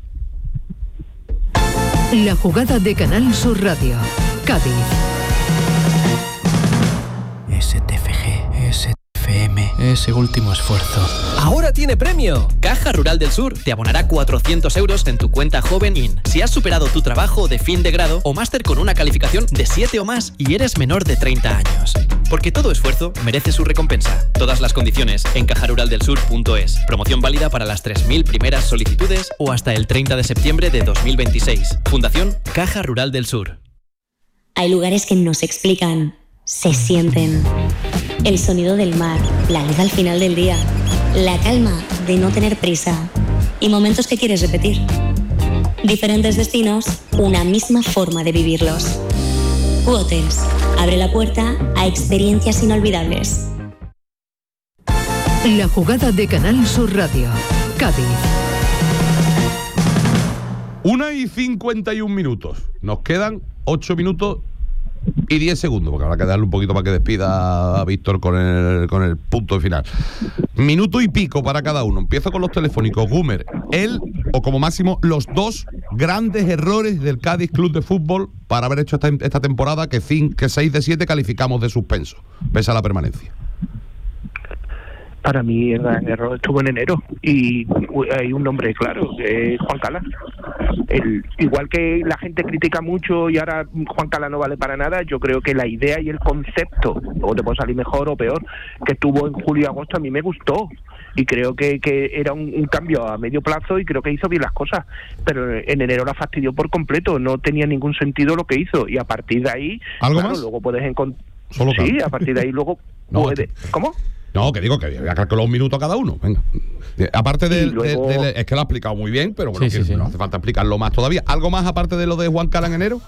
Speaker 8: La jugada de Canal Sur Radio. Cádiz.
Speaker 9: S T F G
Speaker 8: ese último esfuerzo.
Speaker 9: ¡Ahora tiene premio! Caja Rural del Sur te abonará cuatrocientos euros en tu cuenta Joven In si has superado tu trabajo de fin de grado o máster con una calificación de siete o más y eres menor de treinta años. Porque todo esfuerzo merece su recompensa. Todas las condiciones en caja rural del sur punto es. Promoción válida para las tres mil primeras solicitudes o hasta el treinta de septiembre de dos mil veintiséis. Fundación Caja Rural del Sur.
Speaker 10: Hay lugares que no se explican, se sienten. El sonido del mar, la luz al final del día, la calma de no tener prisa y momentos que quieres repetir. Diferentes destinos, una misma forma de vivirlos. Q-Hotels abre la puerta a experiencias inolvidables.
Speaker 11: La jugada de Canal Sur Radio, Cádiz.
Speaker 1: Una y cincuenta y un minutos. Nos quedan ocho minutos y diez segundos, porque habrá que darle un poquito para que despida a Víctor con el, con el punto final. Minuto y pico para cada uno. Empiezo con los telefónicos. Gumer, él, o como máximo, los dos grandes errores del Cádiz Club de Fútbol para haber hecho esta, esta temporada que, cinco, que seis de siete calificamos de suspenso, pese a la permanencia.
Speaker 6: Para mí el gran error estuvo en enero y hay un nombre claro, que es Juan Cala. El, igual que la gente critica mucho y ahora Juan Cala no vale para nada, yo creo que la idea y el concepto, luego te puede salir mejor o peor, que tuvo en julio y agosto a mí me gustó y creo que, que era un, un cambio a medio plazo y creo que hizo bien las cosas, pero en enero la fastidió por completo, no tenía ningún sentido lo que hizo y a partir de ahí,
Speaker 1: ¿algo
Speaker 6: claro,
Speaker 1: más?
Speaker 6: Luego puedes encontrar...
Speaker 1: Solo
Speaker 6: sí,
Speaker 1: cambio.
Speaker 6: a partir de ahí luego
Speaker 1: no,
Speaker 6: puedes... ¿Cómo?
Speaker 1: No, que digo que voy a calcular un minuto a cada uno. Venga. Aparte de,
Speaker 6: luego...
Speaker 1: de, de, es que lo ha explicado muy bien, pero bueno,
Speaker 5: Sí,
Speaker 1: que
Speaker 5: sí, sí.
Speaker 1: no hace falta explicarlo más todavía. ¿Algo más aparte de lo de Juan Cala en enero?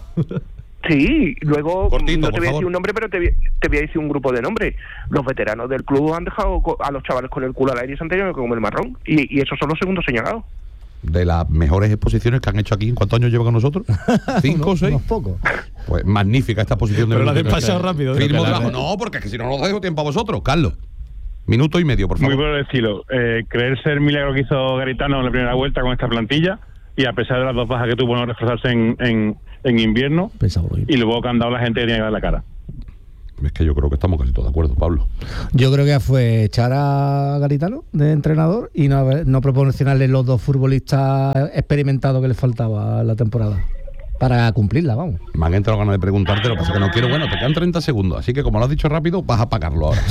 Speaker 6: Sí, luego
Speaker 1: Cortito,
Speaker 6: no te
Speaker 1: por
Speaker 6: voy a
Speaker 1: favor.
Speaker 6: decir un nombre, pero te voy, te voy a decir un grupo de nombres. Los veteranos del club han dejado co- a los chavales con el culo al aire y se han tenido que comer marrón. Y, y esos son los segundos señalados.
Speaker 1: De las mejores exposiciones que han hecho aquí, ¿en cuántos años lleva con nosotros? ¿Cinco o seis?
Speaker 4: Unos pocos.
Speaker 1: Pues magnífica esta exposición de
Speaker 3: Pero la has
Speaker 1: minuto.
Speaker 3: despachado rápido.
Speaker 1: Firmo
Speaker 5: Pero que la-
Speaker 1: debajo. No, porque es que si no, no os dejo tiempo a vosotros. Carlos, minuto y medio, por
Speaker 7: Muy
Speaker 1: favor.
Speaker 7: por el estilo. Eh, creerse el milagro que hizo Garitano en la primera vuelta con esta plantilla y a pesar de las dos bajas que tuvo no reforzarse en, en, en invierno
Speaker 4: Pensaba lo mismo.
Speaker 7: y luego que han dado la gente que tiene que dar la cara.
Speaker 1: Es que yo creo que estamos casi todos de acuerdo, Pablo.
Speaker 4: Yo creo que fue echar a Garitano de entrenador y no, haber- no proporcionarle los dos futbolistas experimentados que le faltaba a la temporada para cumplirla, vamos.
Speaker 1: Me han entrado ganas de preguntarte, lo que pasa es que no quiero. Bueno, te quedan treinta segundos, así que como lo has dicho rápido, vas a pagarlo ahora.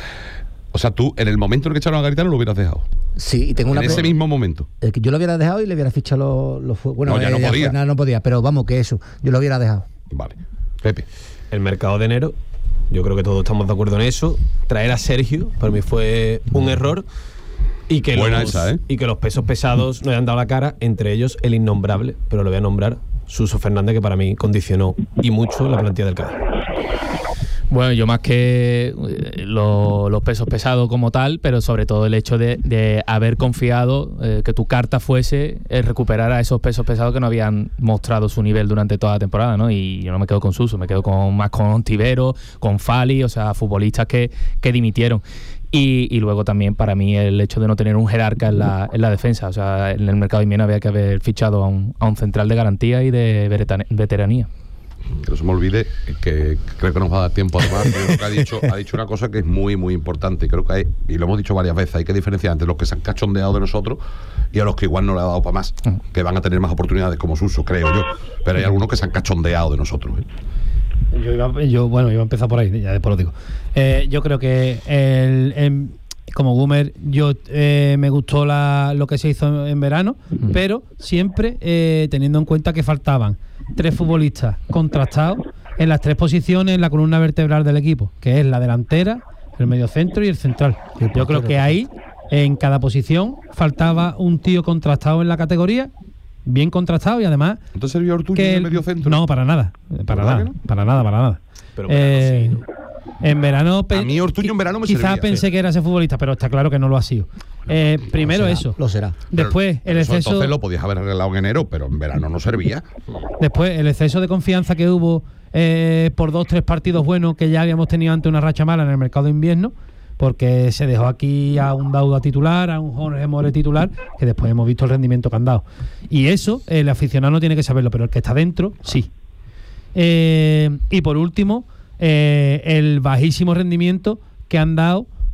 Speaker 1: O sea, tú, en el momento en el que echaron a Garitano, lo hubieras dejado.
Speaker 4: Sí, y tengo una
Speaker 1: En ese
Speaker 4: pre-
Speaker 1: mismo momento.
Speaker 4: Eh, que yo lo hubiera dejado y le hubiera fichado los, los fu- bueno,
Speaker 1: No, ya no
Speaker 4: eh,
Speaker 1: podía.
Speaker 4: no, no podía, pero vamos, que eso, yo lo hubiera dejado.
Speaker 1: Vale. Pepe.
Speaker 3: El mercado de enero, yo creo que todos estamos de acuerdo en eso. Traer a Sergio, para mí fue un error. Y que,
Speaker 1: Buena
Speaker 3: los,
Speaker 1: esa, ¿eh?
Speaker 3: y que los pesos pesados no hayan dado la cara, entre ellos el innombrable, pero lo voy a nombrar, Suso Fernández, que para mí condicionó y mucho la plantilla del Cádiz.
Speaker 5: Bueno, yo más que eh, lo- los pesos pesados como tal, pero sobre todo el hecho de, de haber confiado eh, que tu carta fuese el recuperar a esos pesos pesados que no habían mostrado su nivel durante toda la temporada, ¿no? Y yo no me quedo con Suso, me quedo con más con Tivero, con Fali, o sea, futbolistas que, que dimitieron. Y, y luego también para mí el hecho de no tener un jerarca en la, en la defensa, o sea, en el mercado de invierno había que haber fichado a un, a un central de garantía y de veteran- veteranía.
Speaker 1: Que no se me olvide que creo que nos va a dar tiempo además. Yo creo que ha dicho, ha dicho una cosa que es muy, muy importante. Creo que hay, y lo hemos dicho varias veces, hay que diferenciar entre los que se han cachondeado de nosotros y a los que igual no le ha dado para más, que van a tener más oportunidades como Suso, creo yo. Pero hay algunos que se han cachondeado de nosotros, ¿eh?
Speaker 2: Yo, iba, yo, bueno, iba a empezar por ahí, ya después lo digo. Eh, yo creo que el, el- como Gumer, yo eh, me gustó la, lo que se hizo en verano, mm. pero siempre eh, teniendo en cuenta que faltaban tres futbolistas contrastados en las tres posiciones en la columna vertebral del equipo, que es la delantera, el mediocentro y el central. Yo creo que ahí, en cada posición, faltaba un tío contrastado en la categoría, bien contrastado y además...
Speaker 1: ¿Entonces servía Ortuño
Speaker 2: que
Speaker 1: en el
Speaker 2: el,
Speaker 1: medio centro?
Speaker 2: No, para nada, para nada,
Speaker 1: no?
Speaker 2: para nada, para nada.
Speaker 3: Pero
Speaker 2: eh,
Speaker 3: verano sí, ¿no?
Speaker 2: En verano...
Speaker 1: A mí Ortuño en verano me
Speaker 2: Quizás
Speaker 1: servía,
Speaker 2: pensé
Speaker 1: sí.
Speaker 2: que era ese futbolista, pero está claro que no lo ha sido. Eh, primero
Speaker 4: Lo será,
Speaker 2: eso.
Speaker 4: Lo será.
Speaker 2: Después
Speaker 1: Pero
Speaker 2: el
Speaker 1: eso
Speaker 2: exceso...
Speaker 1: entonces lo podías haber arreglado en enero, pero en verano no servía.
Speaker 2: Después el exceso de confianza que hubo eh, por dos, tres partidos buenos que ya habíamos tenido ante una racha mala en el mercado de invierno, porque se dejó aquí a un Dauda titular, a un Jorge More titular, que después hemos visto el rendimiento que han dado. Y eso el aficionado no tiene que saberlo, pero el que está dentro, sí. Eh, y por último, eh, el bajísimo rendimiento que han dado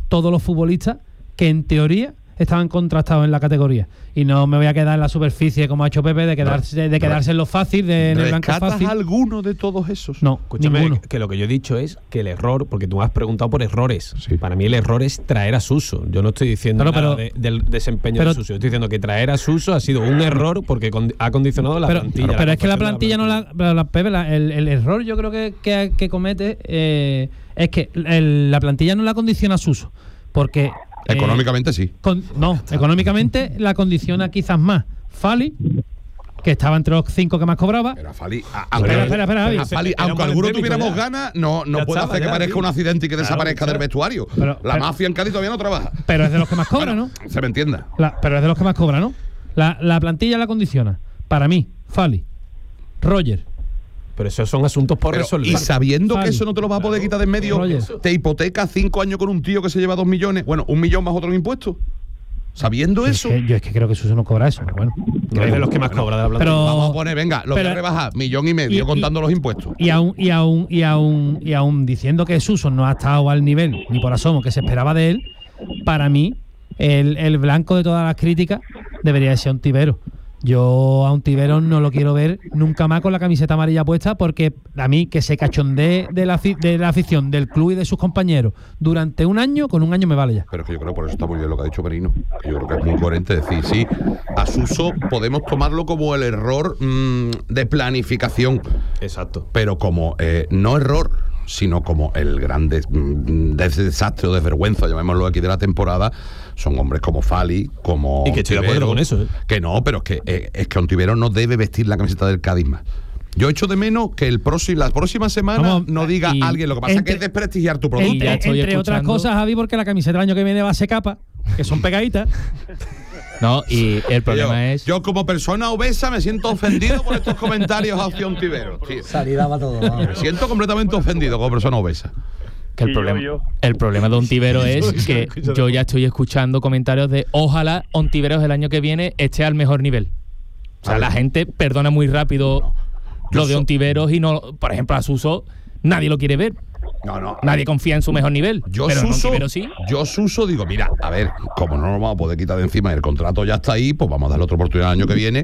Speaker 2: todos los futbolistas que en teoría estaban contrastados en la categoría. Y no me voy a quedar en la superficie como ha hecho Pepe de quedarse, de quedarse en lo fácil, de, en el blanco fácil.
Speaker 1: alguno de todos esos?
Speaker 2: No,
Speaker 3: Escúchame,
Speaker 2: ninguno.
Speaker 3: que lo que yo he dicho es que el error, porque tú me has preguntado por errores.
Speaker 1: Sí.
Speaker 3: Para mí el error es traer a Suso. Yo no estoy diciendo
Speaker 2: Claro,
Speaker 3: nada
Speaker 2: pero-
Speaker 3: de- del desempeño
Speaker 2: pero-
Speaker 3: de Suso. Yo estoy diciendo que traer a Suso ha sido un error porque con- ha condicionado la
Speaker 2: pero,
Speaker 3: plantilla.
Speaker 2: pero es que la
Speaker 3: confección de
Speaker 2: plantilla no la, la- la- Pepe, la- el, el error yo creo que, que, que comete eh, es que el- la plantilla no la condiciona Suso, porque eh,
Speaker 1: Económicamente sí.
Speaker 2: con- no, económicamente la condiciona quizás más Fali, que estaba entre los cinco que más cobraba.
Speaker 1: Pero a Fali, a-
Speaker 2: Espera,
Speaker 1: aunque,
Speaker 2: espera, espera, Javi.
Speaker 1: a Fali,
Speaker 3: Era un
Speaker 1: aunque alguno
Speaker 3: malentendido
Speaker 1: tuviéramos
Speaker 3: ya.
Speaker 1: ganas, no, no
Speaker 3: Ya
Speaker 1: puede
Speaker 3: estaba,
Speaker 1: hacer que
Speaker 3: ya,
Speaker 1: parezca
Speaker 3: tío.
Speaker 1: un accidente y que
Speaker 3: Claro,
Speaker 1: desaparezca
Speaker 3: claro.
Speaker 1: del vestuario.
Speaker 2: Pero-
Speaker 1: la
Speaker 2: pero-
Speaker 1: mafia en Cádiz todavía no trabaja.
Speaker 2: Pero es de los que más cobra, ¿no?
Speaker 1: Se me entienda.
Speaker 2: La- pero es de los que más cobra, ¿no? La, la plantilla la condiciona. Para mí, Fali, Roger,
Speaker 3: Pero esos son asuntos por
Speaker 1: Pero,
Speaker 3: resolver.
Speaker 1: y sabiendo
Speaker 2: Fali.
Speaker 1: que eso no te lo vas a poder quitar de en medio,
Speaker 2: Roger.
Speaker 1: te hipoteca cinco años con un tío que se lleva dos millones. Bueno, un millón más otros impuestos. Sabiendo
Speaker 2: es
Speaker 1: eso.
Speaker 2: que yo es que creo que Suso no cobra eso, pero bueno.
Speaker 3: No es de los que más cobra de la plantilla.
Speaker 2: Pero-
Speaker 1: Vamos a poner, venga, lo
Speaker 2: pero-
Speaker 1: voy a rebajar, millón y medio
Speaker 2: y-
Speaker 1: contando
Speaker 2: y-
Speaker 1: los impuestos.
Speaker 2: Y aún, y aún, y aún, y aún diciendo que Suso no ha estado al nivel, ni por asomo, que se esperaba de él, para mí, el, el blanco de todas las críticas debería de ser Ontivero. Yo a Ontivero no lo quiero ver nunca más con la camiseta amarilla puesta, porque a mí que se cachondee de la, afi- de la afición, del club y de sus compañeros durante un año, con un año me vale ya.
Speaker 1: Pero es que yo creo que por eso está muy bien lo que ha dicho Merino. Que yo creo que es muy coherente decir, sí, a Suso podemos tomarlo como el error mm, de planificación,
Speaker 3: Exacto.
Speaker 1: pero como eh, no error, sino como el gran des- mm, des- desastre o desvergüenza, llamémoslo aquí, de la temporada, son hombres como Fali, como
Speaker 3: Y que estoy de acuerdo
Speaker 1: Ontivero,
Speaker 3: con eso, ¿eh?
Speaker 1: Que no, pero es que, eh, es que Ontivero no debe vestir la camiseta del Cádiz más. Yo echo de menos que el próximo, la próxima semana
Speaker 2: Vamos,
Speaker 1: no diga
Speaker 5: y
Speaker 1: alguien. Lo que pasa
Speaker 2: entre-
Speaker 1: es que es desprestigiar tu producto.
Speaker 5: Y ya
Speaker 2: Entre,
Speaker 5: estoy
Speaker 2: entre otras
Speaker 5: escuchando-
Speaker 2: cosas, Javi, porque la camiseta del año que viene va a ser capa, que son pegaditas.
Speaker 5: No, y el problema
Speaker 1: yo,
Speaker 5: es.
Speaker 1: yo como persona obesa me siento ofendido por estos comentarios hacia Ontivero, tío.
Speaker 4: Salida para todo. vamos.
Speaker 1: Me siento completamente ofendido como persona obesa.
Speaker 5: Que el,
Speaker 6: Y yo,
Speaker 5: problema,
Speaker 6: yo.
Speaker 5: el problema de Ontivero es que yo ya estoy escuchando comentarios de ojalá Ontiveros el año que viene esté al mejor nivel. O sea,
Speaker 1: A ver.
Speaker 5: la gente perdona muy rápido
Speaker 1: Yo
Speaker 5: lo de
Speaker 1: so-
Speaker 5: Ontiveros y no, por ejemplo, a Suso nadie lo quiere ver.
Speaker 1: No, no.
Speaker 5: Nadie confía en su mejor nivel.
Speaker 1: Yo
Speaker 5: pero en
Speaker 1: Suso,
Speaker 5: Ontiveros sí.
Speaker 1: yo Suso digo, mira, a ver, como no nos vamos a poder quitar de encima y el contrato ya está ahí, pues vamos a darle otra oportunidad el año que viene